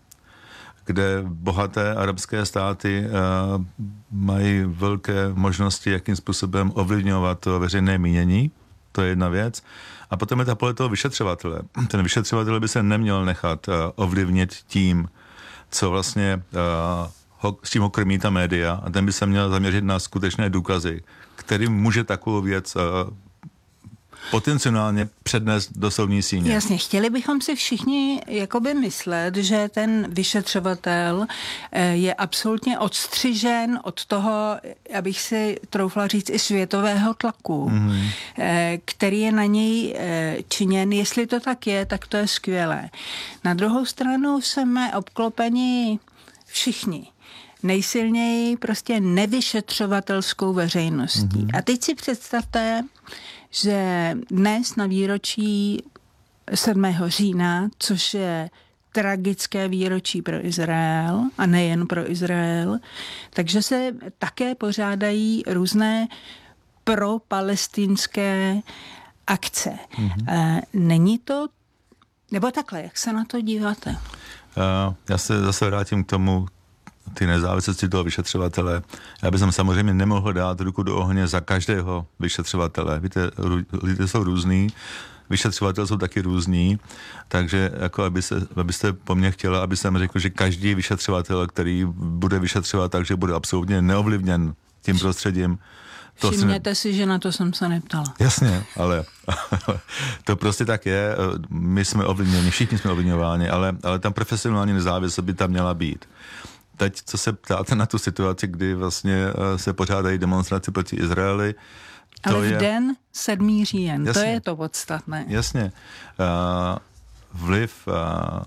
kde bohaté arabské státy uh, mají velké možnosti, jakým způsobem ovlivňovat to veřejné mínění. To je jedna věc. A potom je ta pole toho vyšetřovatele. Ten vyšetřovatel by se neměl nechat uh, ovlivnit tím, co vlastně uh, ho, s tím ho krmí ta média, a ten by se měl zaměřit na skutečné důkazy, kterým může takovou věc uh, potenciálně přednést do soudní síně. Jasně, chtěli bychom si všichni jakoby myslet, že ten vyšetřovatel je absolutně odstřižen od toho, abych si troufla říct, i světového tlaku, mm. který je na něj činěn. Jestli to tak je, tak to je skvělé. Na druhou stranu jsme obklopeni všichni nejsilněji prostě nevyšetřovatelskou veřejností. Mm. A teď si představte, že dnes na výročí sedmého října, což je tragické výročí pro Izrael a nejen pro Izrael, takže se také pořádají různé propalestinské akce. Mm-hmm. Není to, nebo takhle, jak se na to díváte? Já se zase vrátím k tomu, ty nezávislosti toho vyšetřovatele. Já bych samozřejmě nemohl dát ruku do ohně za každého vyšetřovatele. Víte, lidé jsou různý, vyšetřovatelé jsou taky různí, takže jako aby se, abyste po mně chtěla, aby jsem řekl, že každý vyšetřovatel, který bude vyšetřovat, takže bude absolutně neovlivněn tím prostředím. To Všimněte ne... si, že na to jsem se neptala. Jasně, ale to prostě tak je. My jsme ovlivněni, všichni jsme ovlivňováni, ale, ale tam profesionální nezávislost by tam měla být. Teď, co se ptáte na tu situaci, kdy vlastně se pořádají demonstrace proti Izraeli. Ale v je... den sedmého října, to je to podstatné. Jasně. Uh, vliv uh,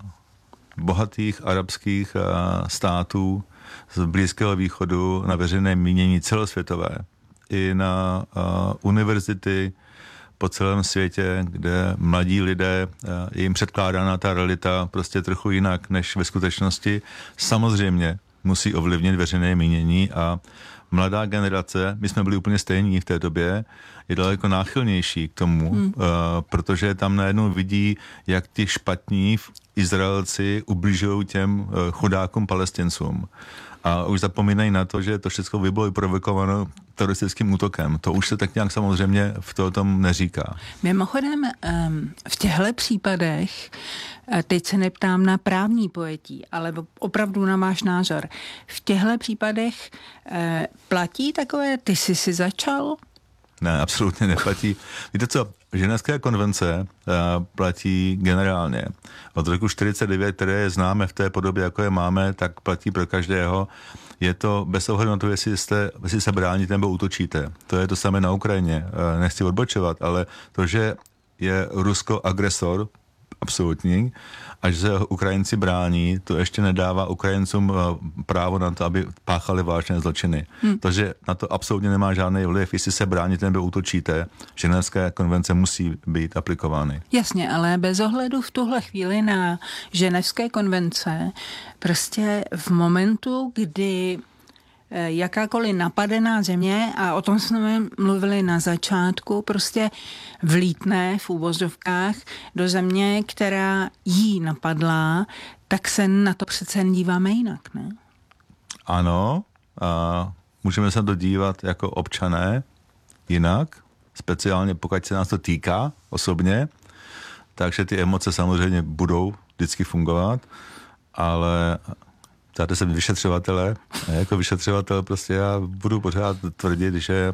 bohatých arabských uh, států z Blízkého východu na veřejné mínění celosvětové i na uh, univerzity po celém světě, kde mladí lidé, uh, je jim předkládána ta realita prostě trochu jinak než ve skutečnosti. Samozřejmě musí ovlivnit veřejné mínění a mladá generace, my jsme byli úplně stejní v té době, je daleko náchylnější k tomu, hmm. uh, protože tam najednou vidí, jak ti špatní Izraelci ubližují těm uh, chudákům Palestincům. A už zapomínají na to, že to všechno by bylo provokováno teroristickým útokem. To už se tak nějak samozřejmě v to tom neříká. Mimochodem, v těchto případech, teď se neptám na právní pojetí, ale opravdu na váš názor, v těchto případech platí takové, ty jsi si začal? Ne, absolutně neplatí. Víte co, Ženevské konvence uh, platí generálně. Od roku čtyřicet devět, které je známe v té podobě, jako je máme, tak platí pro každého. Je to bez ohledu na to, jestli, jste, jestli se bráníte nebo útočíte. To je to samé na Ukrajině. Uh, nechci odbočovat, ale to, že je Rusko agresor, absolutní, až se Ukrajinci brání, to ještě nedává Ukrajincům právo na to, aby páchali vážné zločiny. Hmm. Takže na to absolutně nemá žádný vliv, jestli se bráníte nebo útočíte. Ženevské konvence musí být aplikovány. Jasně, ale bez ohledu v tuhle chvíli na Ženevské konvence, prostě v momentu, kdy jakákoliv napadená země, a o tom jsme mluvili na začátku, prostě vlítne v úvozovkách do země, která jí napadla, tak se na to přece díváme jinak, ne? Ano, a můžeme se to dívat jako občané jinak, speciálně pokud se nás to týká osobně, takže ty emoce samozřejmě budou vždycky fungovat, ale ptáte se vyšetřovatele, a jako vyšetřovatel prostě já budu pořád tvrdit, že,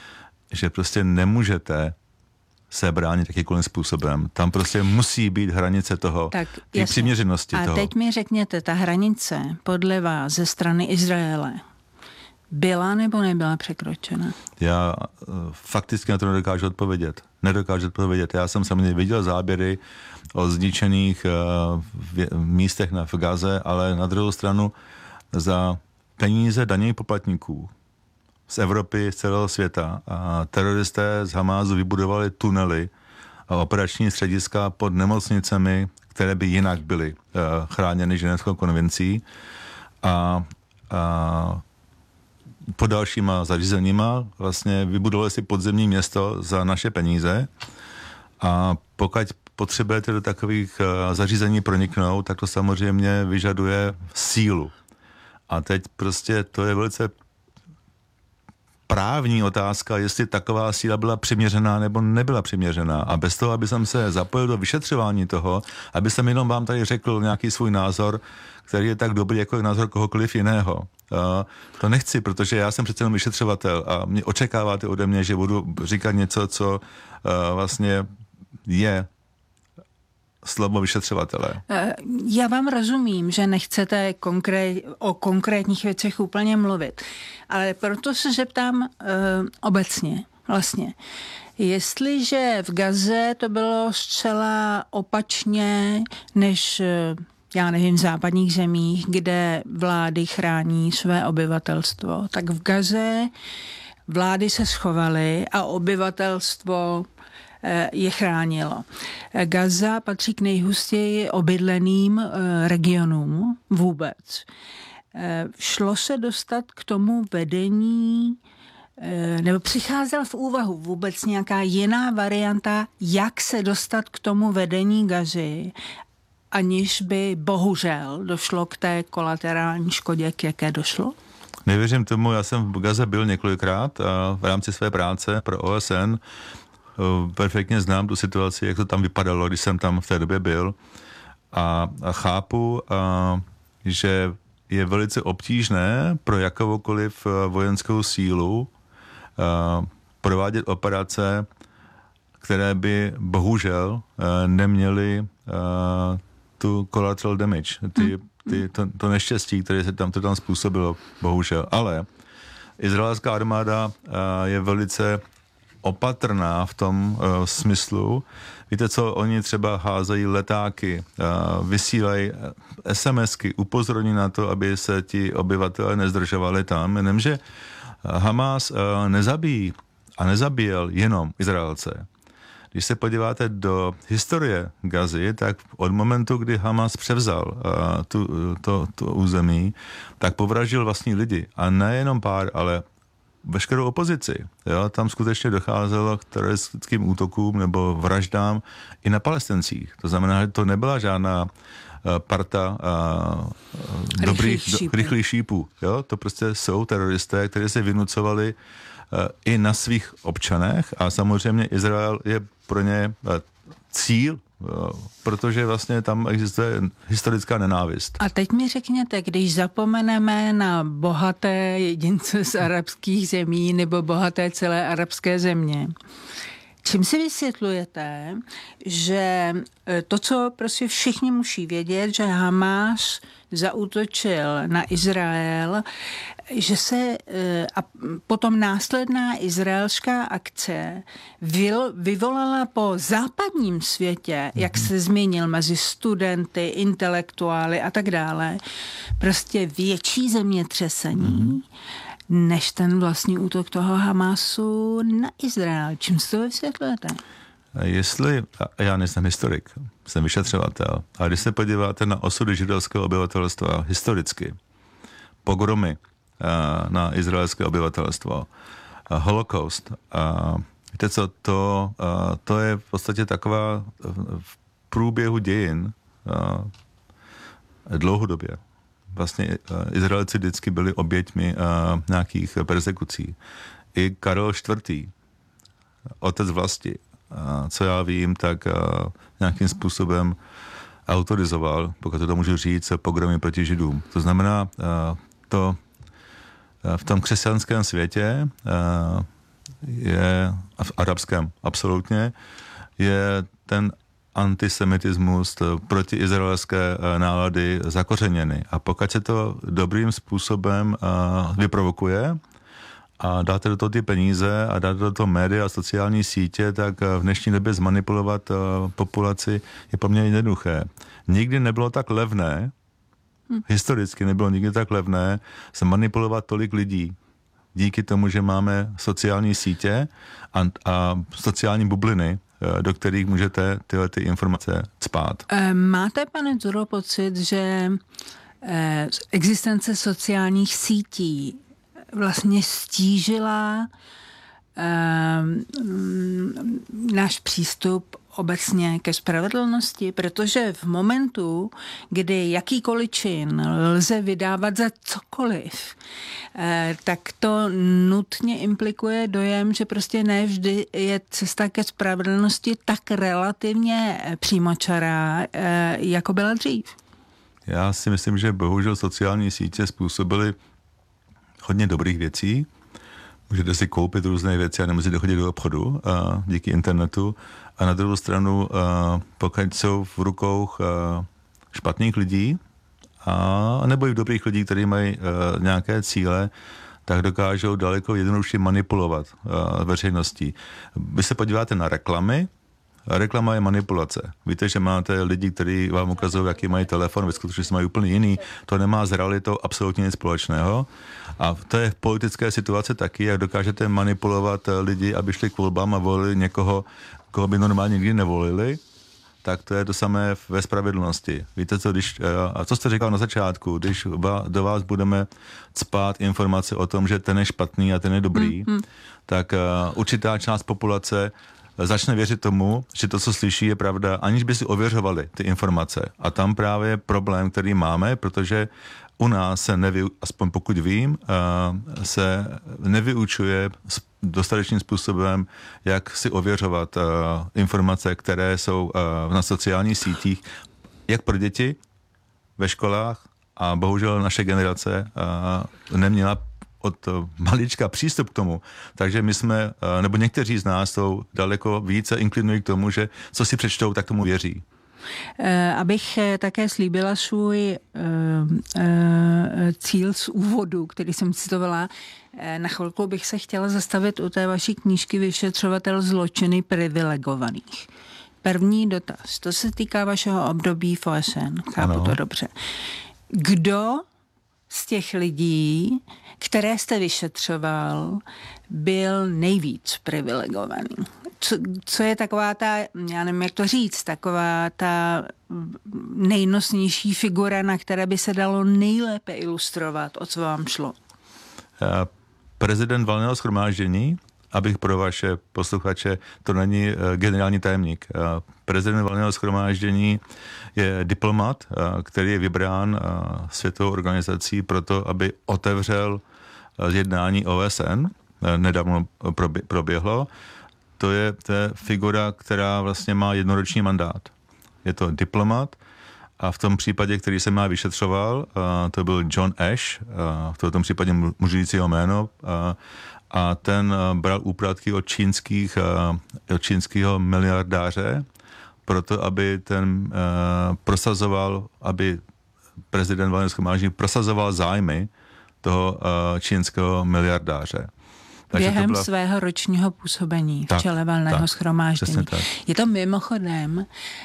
že prostě nemůžete se bránit jakýkoliv způsobem. Tam prostě musí být hranice toho, tak, té přiměřenosti a toho. A teď mi řekněte, ta hranice podle vás ze strany Izraele byla nebo nebyla překročena? Já uh, fakticky na to nedokážu odpovědět. Nedokážu odpovědět. Já jsem samozřejmě viděl záběry o zničených uh, v, místech na v Gaze, ale na druhou stranu za peníze daňových poplatníků z Evropy, z celého světa a teroristé z Hamásu vybudovali tunely a operační střediska pod nemocnicemi, které by jinak byly uh, chráněny Ženevskou konvencí a, a pod dalšíma zařízeníma vlastně vybudovali si podzemní město za naše peníze a pokud potřebujete do takových uh, zařízení proniknout, tak to samozřejmě vyžaduje sílu. A teď prostě to je velice právní otázka, jestli taková síla byla přiměřená nebo nebyla přiměřená. A bez toho, aby jsem se zapojil do vyšetřování toho, aby jsem jenom vám tady řekl nějaký svůj názor, který je tak dobrý jako názor kohokoliv jiného. Uh, to nechci, protože já jsem přece jenom vyšetřovatel a mě očekáváte ode mě, že budu říkat něco, co uh, vlastně je slovo vyšetřovatele. Já vám rozumím, že nechcete konkrét, o konkrétních věcech úplně mluvit, ale proto se zeptám uh, obecně vlastně. Jestliže v Gaze to bylo zcela opačně než, já nevím, v západních zemích, kde vlády chrání své obyvatelstvo, tak v Gaze vlády se schovaly a obyvatelstvo je chránilo. Gaza patří k nejhustěji obydleným regionům vůbec. Šlo se dostat k tomu vedení, nebo přicházela v úvahu vůbec nějaká jiná varianta, jak se dostat k tomu vedení Gazy, aniž by bohužel došlo k té kolaterální škodě, k jaké došlo? Nevěřím tomu, já jsem v Gaze byl několikrát a v rámci své práce pro O S N perfektně znám tu situaci, jak to tam vypadalo, když jsem tam v té době byl a, a chápu, a, že je velice obtížné pro jakoukoliv vojenskou sílu a, provádět operace, které by bohužel neměly tu collateral damage, ty, ty, to, to neštěstí, které se tam, to tam způsobilo, bohužel. Ale izraelská armáda je velice opatrná v tom uh, smyslu. Víte co, oni třeba házejí letáky, uh, vysílají SMSky, upozorní na to, aby se ti obyvatelé nezdržovali tam, jenomže Hamas uh, nezabíjí a nezabíjel jenom Izraelce. Když se podíváte do historie Gazy, tak od momentu, kdy Hamas převzal uh, tu, to, to území, tak povraždil vlastní lidi. A nejenom pár, ale veškerou opozici. Jo? Tam skutečně docházelo k teroristickým útokům nebo vraždám i na Palestincích. To znamená, že to nebyla žádná uh, parta uh, dobrých, šípů. do, rychlých šípů. Jo? To prostě jsou teroristé, kteří se vynucovali uh, i na svých občanech a samozřejmě Izrael je pro ně uh, cíl, protože vlastně tam existuje historická nenávist. A teď mi řekněte, když zapomeneme na bohaté jedince z arabských zemí nebo bohaté celé arabské země, čím si vysvětlujete, že to, co prostě všichni musí vědět, že Hamas zaútočil na Izrael, že se a potom následná izraelská akce vyvolala po západním světě, jak se zmínil, mezi studenty, intelektuály a tak dále, prostě větší zemětřesení, než ten vlastní útok toho Hamasu na Izrael. Čím si to vysvětlujete? Jestli, já nejsem historik, jsem vyšetřovatel, a když se podíváte na osudy židovského obyvatelstva historicky, pogromy na izraelské obyvatelstvo, holokaust, víte co, to, to je v podstatě taková v průběhu dějin dlouhodobě. Vlastně Izraelci vždycky byli oběťmi nějakých persekucí. I Karel čtvrtý, otec vlasti, co já vím, tak nějakým způsobem autorizoval, pokud to můžu říct, pogromy proti Židům. To znamená, to v tom křesťanském světě je, v arabském absolutně, je ten antisemitismus, protiizraelské nálady zakořeněny. A pokud se to dobrým způsobem vyprovokuje a dáte do toho ty peníze a dáte do toho média a sociální sítě, tak v dnešní době zmanipulovat populaci je poměrně jednoduché. Nikdy nebylo tak levné, hmm. historicky nebylo nikdy tak levné zmanipulovat tolik lidí. Díky tomu, že máme sociální sítě a, a sociální bubliny, do kterých můžete tyhle ty informace cpát. Máte, pane Dzuro, pocit, že existence sociálních sítí vlastně stížila náš přístup obecně ke spravedlnosti, protože v momentu, kdy jakýkoliv čin lze vydávat za cokoliv, tak to nutně implikuje dojem, že prostě ne vždy je cesta ke spravedlnosti tak relativně přímočará, jako byla dřív. Já si myslím, že bohužel sociální sítě způsobily hodně dobrých věcí. Můžete si koupit různé věci a nemusíte chodit do obchodu a díky internetu. A na druhou stranu, a pokud jsou v rukou a špatných lidí a nebo i dobrých lidí, kteří mají a, nějaké cíle, tak dokážou daleko jednoduše manipulovat a, veřejností. Vy se podíváte na reklamy, reklama je manipulace. Víte, že máte lidi, kteří vám ukazují, jaký mají telefon, ve skutečnosti mají úplně jiný. To nemá s realitou absolutně nic společného. A to je v politické situaci taky, jak dokážete manipulovat lidi, aby šli k volbám a volili někoho, koho by normálně nikdy nevolili, tak to je to samé ve spravedlnosti. Víte co, když, a co jste říkal na začátku, když do vás budeme cpát informace o tom, že ten je špatný a ten je dobrý, mm-hmm. tak určitá část populace začne věřit tomu, že to, co slyší, je pravda, aniž by si ověřovali ty informace. A tam právě je problém, který máme, protože u nás se, nevy, aspoň pokud vím, se nevyučuje dostatečným způsobem, jak si ověřovat informace, které jsou na sociálních sítích, jak pro děti ve školách, a bohužel naše generace neměla od malička přístup k tomu. Takže my jsme, nebo někteří z nás jsou daleko více inklinují k tomu, že co si přečtou, tak tomu věří. Abych také slíbila svůj cíl z úvodu, který jsem citovala, na chvilku bych se chtěla zastavit u té vaší knížky Vyšetřovatel zločiny privilegovaných. První dotaz, to se týká vašeho období v O S N, chápu ano. to dobře. Kdo z těch lidí, které jste vyšetřoval, byl nejvíc privilegovaný? Co, co je taková ta, já nevím, jak to říct, taková ta nejnosnější figura, na které by se dalo nejlépe ilustrovat, o co vám šlo? Prezident Valného shromáždění, abych pro vaše posluchače, to není generální tajemník. Prezident Valného shromáždění je diplomat, který je vybrán Světovou organizací proto, aby otevřel jednání O S N, nedávno proběhlo. To je, to je figura, která vlastně má jednoroční mandát. Je to diplomat a v tom případě, který jsem já vyšetřoval, to byl John Ash, v tom případě můžu říct jeho jméno, a ten bral úplatky od čínských, od čínského miliardáře, proto aby ten prosazoval, aby prezident Valného shromáždění prosazoval zájmy toho čínského miliardáře. Takže během byla... svého ročního působení tak, v čele Valného shromáždění. Je to mimochodem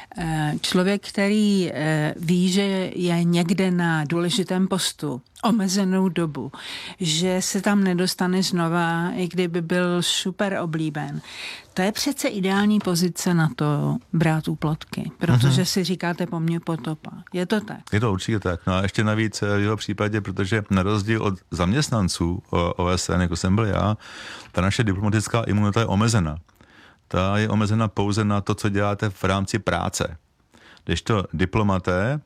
člověk, který ví, že je někde na důležitém postu omezenou dobu, že se tam nedostane znova, i kdyby byl super oblíben. To je přece ideální pozice na to brát úplatky, protože mm-hmm. si říkáte po mně potopa. Je to tak? Je to určitě tak. No a ještě navíc v jeho případě, protože na rozdíl od zaměstnanců O S N, jako jsem byl já, ta naše diplomatická imunita je omezena. Ta je omezena pouze na to, co děláte v rámci práce. Kdežto diplomaté,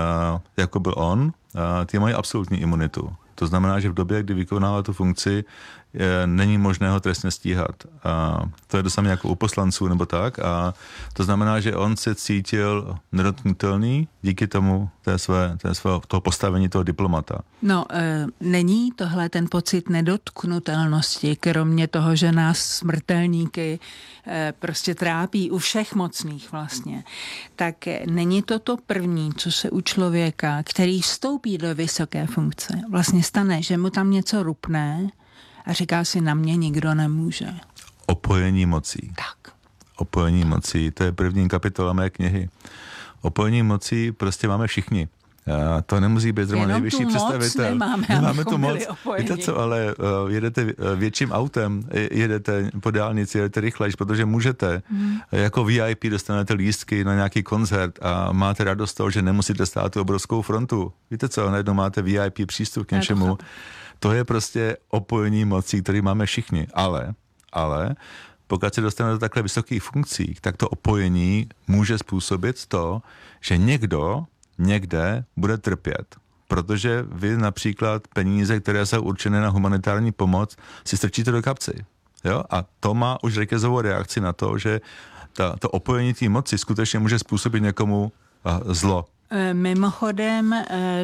jako byl on, ty mají absolutní imunitu. To znamená, že v době, kdy vykonává tu funkci, je, není možné ho trestně stíhat. A to je to samé jako u poslanců nebo tak. A to znamená, že on se cítil nedotknutelný díky tomu té své, té své, toho postavení toho diplomata. No, e, není tohle ten pocit nedotknutelnosti, kromě toho, že nás smrtelníky e, prostě trápí u všech mocných vlastně, tak není to to první, co se u člověka, který vstoupí do vysoké funkce, vlastně stane, že mu tam něco rupne a říká si, na mě nikdo nemůže. Opojení mocí. Tak. Opojení mocí, to je první kapitola mé knihy. Opojení mocí prostě máme všichni. A to nemusí být zrovna nejvyšší představitel. Nemáme, Nemáme tu moc. Víte co, ale uh, jedete větším autem, jedete po dálnici, jedete rychlejš, protože můžete. Hmm. Jako V I P dostanete lístky na nějaký koncert a máte radost z toho, že nemusíte stát tu obrovskou frontu. Víte co, najednou máte V I P přístup k něčemu. To je prostě opojení mocí, který máme všichni. Ale, ale pokud se dostanete do takhle vysokých funkcí, tak to opojení může způsobit to, že někdo někde bude trpět. Protože vy například peníze, které jsou určené na humanitární pomoc, si strčíte do kapsy. Jo? A to má už řetězovou reakci na to, že ta, to opojení té moci skutečně může způsobit někomu zlo. Mimochodem,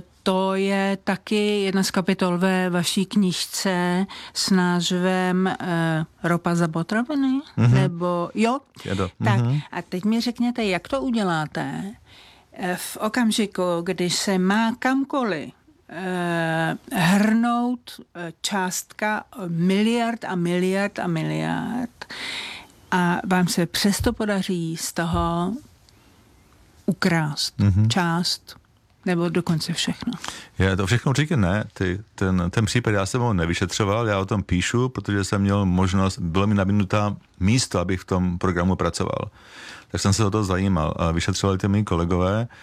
to je taky jedna z kapitol ve vaší knížce s názvem Ropa za potraviny? Mm-hmm. Nebo jo? Jedo. Tak Mm-hmm. a teď mi řekněte, jak to uděláte v okamžiku, když se má kamkoliv hrnout částka miliard a miliard a miliard a vám se přesto podaří z toho ukrást mm-hmm. část, nebo dokonce všechno. Já to všechno určitě ne. Ty, ten, ten případ já jsem ho nevyšetřoval, já o tom píšu, protože jsem měl možnost, bylo mi nabídnuta místo, abych v tom programu pracoval. Tak jsem se o to zajímal. A vyšetřovali ty mý kolegové.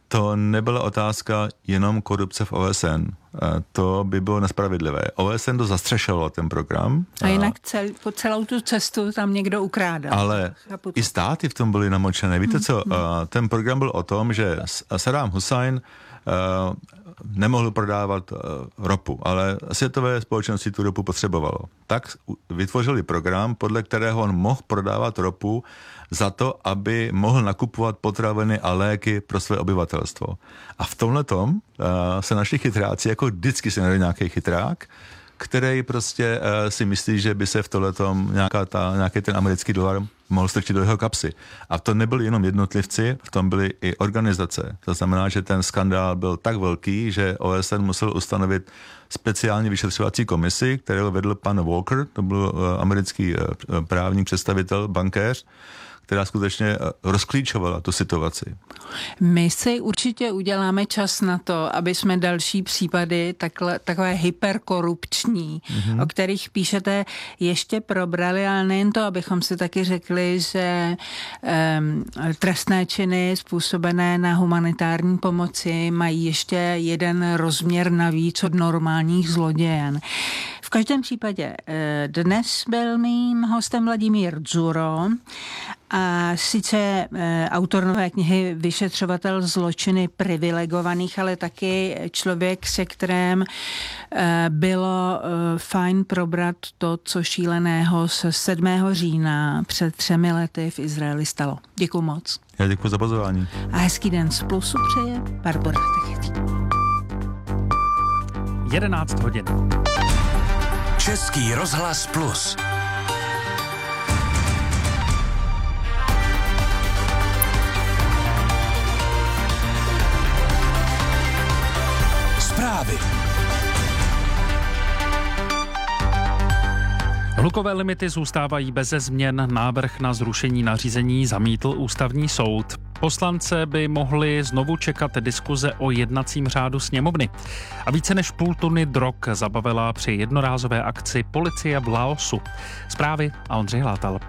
to nebyla otázka jenom korupce v O S N. To by bylo nespravedlivé. O S N to zastřešovalo ten program. A jinak cel, po celou tu cestu tam někdo ukrádal. Ale i státy v tom byly namočené. Víte co, hmm. ten program byl o tom, že Saddam Hussein nemohl prodávat ropu, ale světové společnosti tu ropu potřebovalo. Tak vytvořili program, podle kterého on mohl prodávat ropu za to, aby mohl nakupovat potraviny a léky pro své obyvatelstvo. A v tomhletom uh, se našli chytráci, jako vždycky se najde nějaký chytrák, který prostě uh, si myslí, že by se v tohletom nějaká ta, nějaký ten americký dolar mohl strčit do jeho kapsy. A to nebyli jenom jednotlivci, v tom byly i organizace. To znamená, že ten skandál byl tak velký, že O S N musel ustanovit speciální vyšetřovací komisi, kterou vedl pan Walker, to byl uh, americký uh, právní představitel, bankéř, která skutečně rozklíčovala tu situaci. My si určitě uděláme čas na to, aby jsme další případy takhle, takové hyperkorupční, mm-hmm. o kterých píšete, ještě probrali, ale nejen to, abychom si taky řekli, že um, trestné činy způsobené na humanitární pomoci mají ještě jeden rozměr navíc od normálních zlodějen. V každém případě dnes byl mým hostem Vladimír Dzuro, a sice e, autor nové knihy Vyšetřovatel zločiny privilegovaných, ale taky člověk, se kterým e, bylo e, fajn probrat to, co šíleného se sedmého října před třemi lety v Izraeli stalo. Děkuju moc. Já děkuji za pozvání. A hezký den z Plusu přeje Barbora Techetí. jedenáct hodin. Český rozhlas Plus. Zprávy. Hlukové limity zůstávají beze změn. Návrh na zrušení nařízení zamítl ústavní soud. Poslance by mohli znovu čekat diskuze o jednacím řádu sněmovny. A více než půl tuny drog zabavila při jednorázové akci policie v Laosu. Zprávy a Ondřej Hlátal.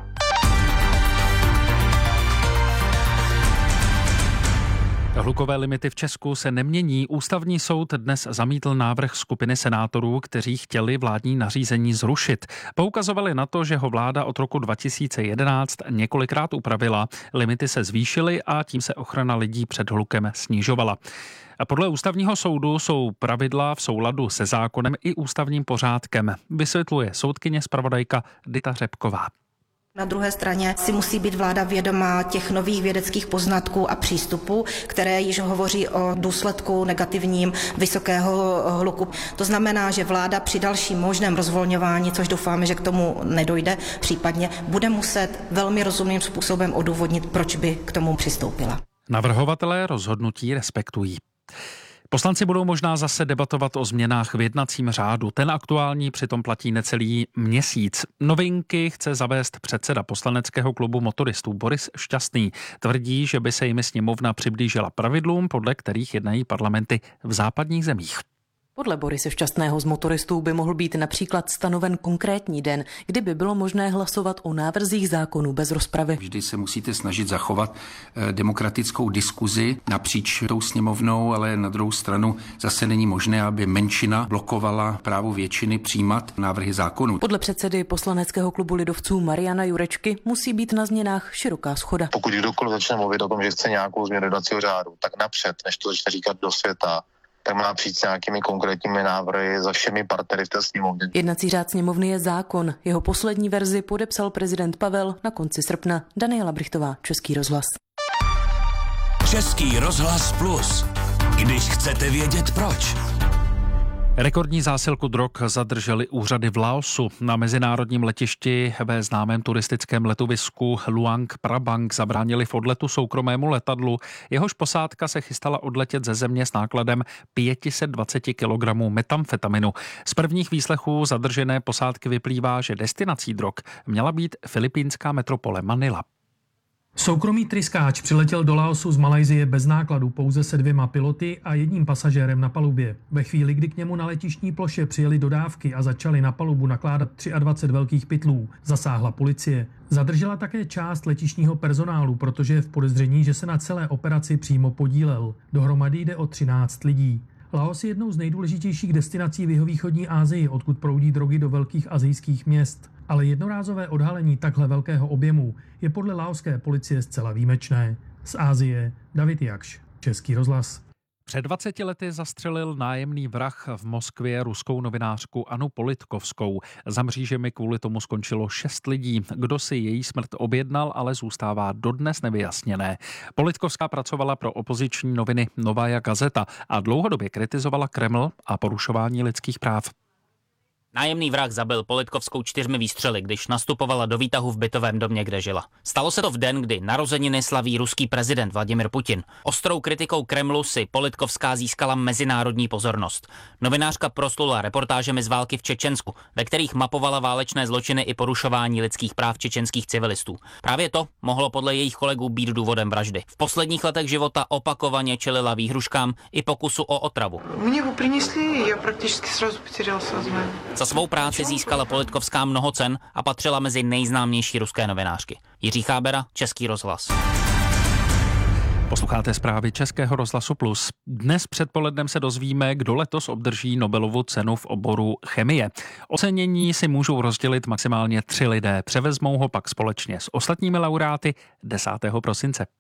Hlukové limity v Česku se nemění. Ústavní soud dnes zamítl návrh skupiny senátorů, kteří chtěli vládní nařízení zrušit. Poukazovali na to, že ho vláda od roku dva tisíce jedenáct několikrát upravila. Limity se zvýšily a tím se ochrana lidí před hlukem snižovala. A podle ústavního soudu jsou pravidla v souladu se zákonem i ústavním pořádkem, vysvětluje soudkyně zpravodajka Dita Řepková. Na druhé straně si musí být vláda vědomá těch nových vědeckých poznatků a přístupů, které již hovoří o důsledku negativním vysokého hluku. To znamená, že vláda při dalším možném rozvolňování, což doufáme, že k tomu nedojde, případně bude muset velmi rozumným způsobem odůvodnit, proč by k tomu přistoupila. Navrhovatelé rozhodnutí respektují. Poslanci budou možná zase debatovat o změnách v jednacím řádu. Ten aktuální přitom platí necelý měsíc. Novinky chce zavést předseda poslaneckého klubu motoristů Boris Šťastný. Tvrdí, že by se jimi sněmovna přiblížila pravidlům, podle kterých jednají parlamenty v západních zemích. Podle Borise Šťastného z motoristů by mohl být například stanoven konkrétní den, kdy by bylo možné hlasovat o návrzích zákonů bez rozpravy. Vždy se musíte snažit zachovat demokratickou diskuzi napříč tou sněmovnou, ale na druhou stranu zase není možné, aby menšina blokovala právo většiny přijímat návrhy zákonů. Podle předsedy poslaneckého klubu lidovců Mariana Jurečky musí být na změnách široká shoda. Pokud kdokoliv začne mluvit o tom, že chce nějakou změnu jednacího řádu, tak napřed, než to začne říkat do světa, tak má přijít s nějakými konkrétními návrhy za všemi partnery v té sněmovně. Jednací řád sněmovny je zákon. Jeho poslední verzi podepsal prezident Pavel na konci srpna. Daniela Brichtová, Český rozhlas. Český rozhlas Plus. Když chcete vědět proč. Rekordní zásilku drog zadrželi úřady v Laosu. Na mezinárodním letišti ve známém turistickém letovisku Luang Prabang zabránili v odletu soukromému letadlu. Jehož posádka se chystala odletět ze země s nákladem pět set dvacet kilogramů metamfetaminu. Z prvních výslechů zadržené posádky vyplývá, že destinací drog měla být filipínská metropole Manila. Soukromý tryskáč přiletěl do Laosu z Malajsie bez nákladu pouze se dvěma piloty a jedním pasažérem na palubě. Ve chvíli, kdy k němu na letištní ploše přijeli dodávky a začali na palubu nakládat dvacet tři velkých pytlů, zasáhla policie. Zadržela také část letištního personálu, protože je v podezření, že se na celé operaci přímo podílel. Dohromady jde o třináct lidí. Laos je jednou z nejdůležitějších destinací v jihovýchodní Asii, odkud proudí drogy do velkých asijských měst. Ale jednorázové odhalení takhle velkého objemu je podle laoské policie zcela výjimečné. Z Asie David Jakš, Český rozhlas. Před dvaceti lety zastřelil nájemný vrah v Moskvě ruskou novinářku Anu Politkovskou. Za mřížemi kvůli tomu skončilo šest lidí. Kdo si její smrt objednal, ale zůstává dodnes nevyjasněné. Politkovská pracovala pro opoziční noviny Novaja Gazeta a dlouhodobě kritizovala Kreml a porušování lidských práv. Nájemný vrah zabil Politkovskou čtyřmi výstřely, když nastupovala do výtahu v bytovém domě, kde žila. Stalo se to v den, kdy narozeniny slaví ruský prezident Vladimir Putin. Ostrou kritikou Kremlu si Politkovská získala mezinárodní pozornost. Novinářka proslula reportážemi z války v Čečensku, ve kterých mapovala válečné zločiny i porušování lidských práv čečenských civilistů. Právě to mohlo podle jejich kolegů být důvodem vraždy. V posledních letech života opakovaně čelila výhruškám i pokusu o otravu. Mě ho přinesli, já prakticky sразу poтерял сознание. Za svou práci získala Politkovská mnoho cen a patřila mezi nejznámější ruské novinářky. Jiří Chábera, Český rozhlas. Posloucháte zprávy Českého rozhlasu Plus. Dnes předpolednem se dozvíme, kdo letos obdrží Nobelovu cenu v oboru chemie. Ocenění si můžou rozdělit maximálně tři lidé. Převezmou ho pak společně s ostatními laureáty desátého prosince.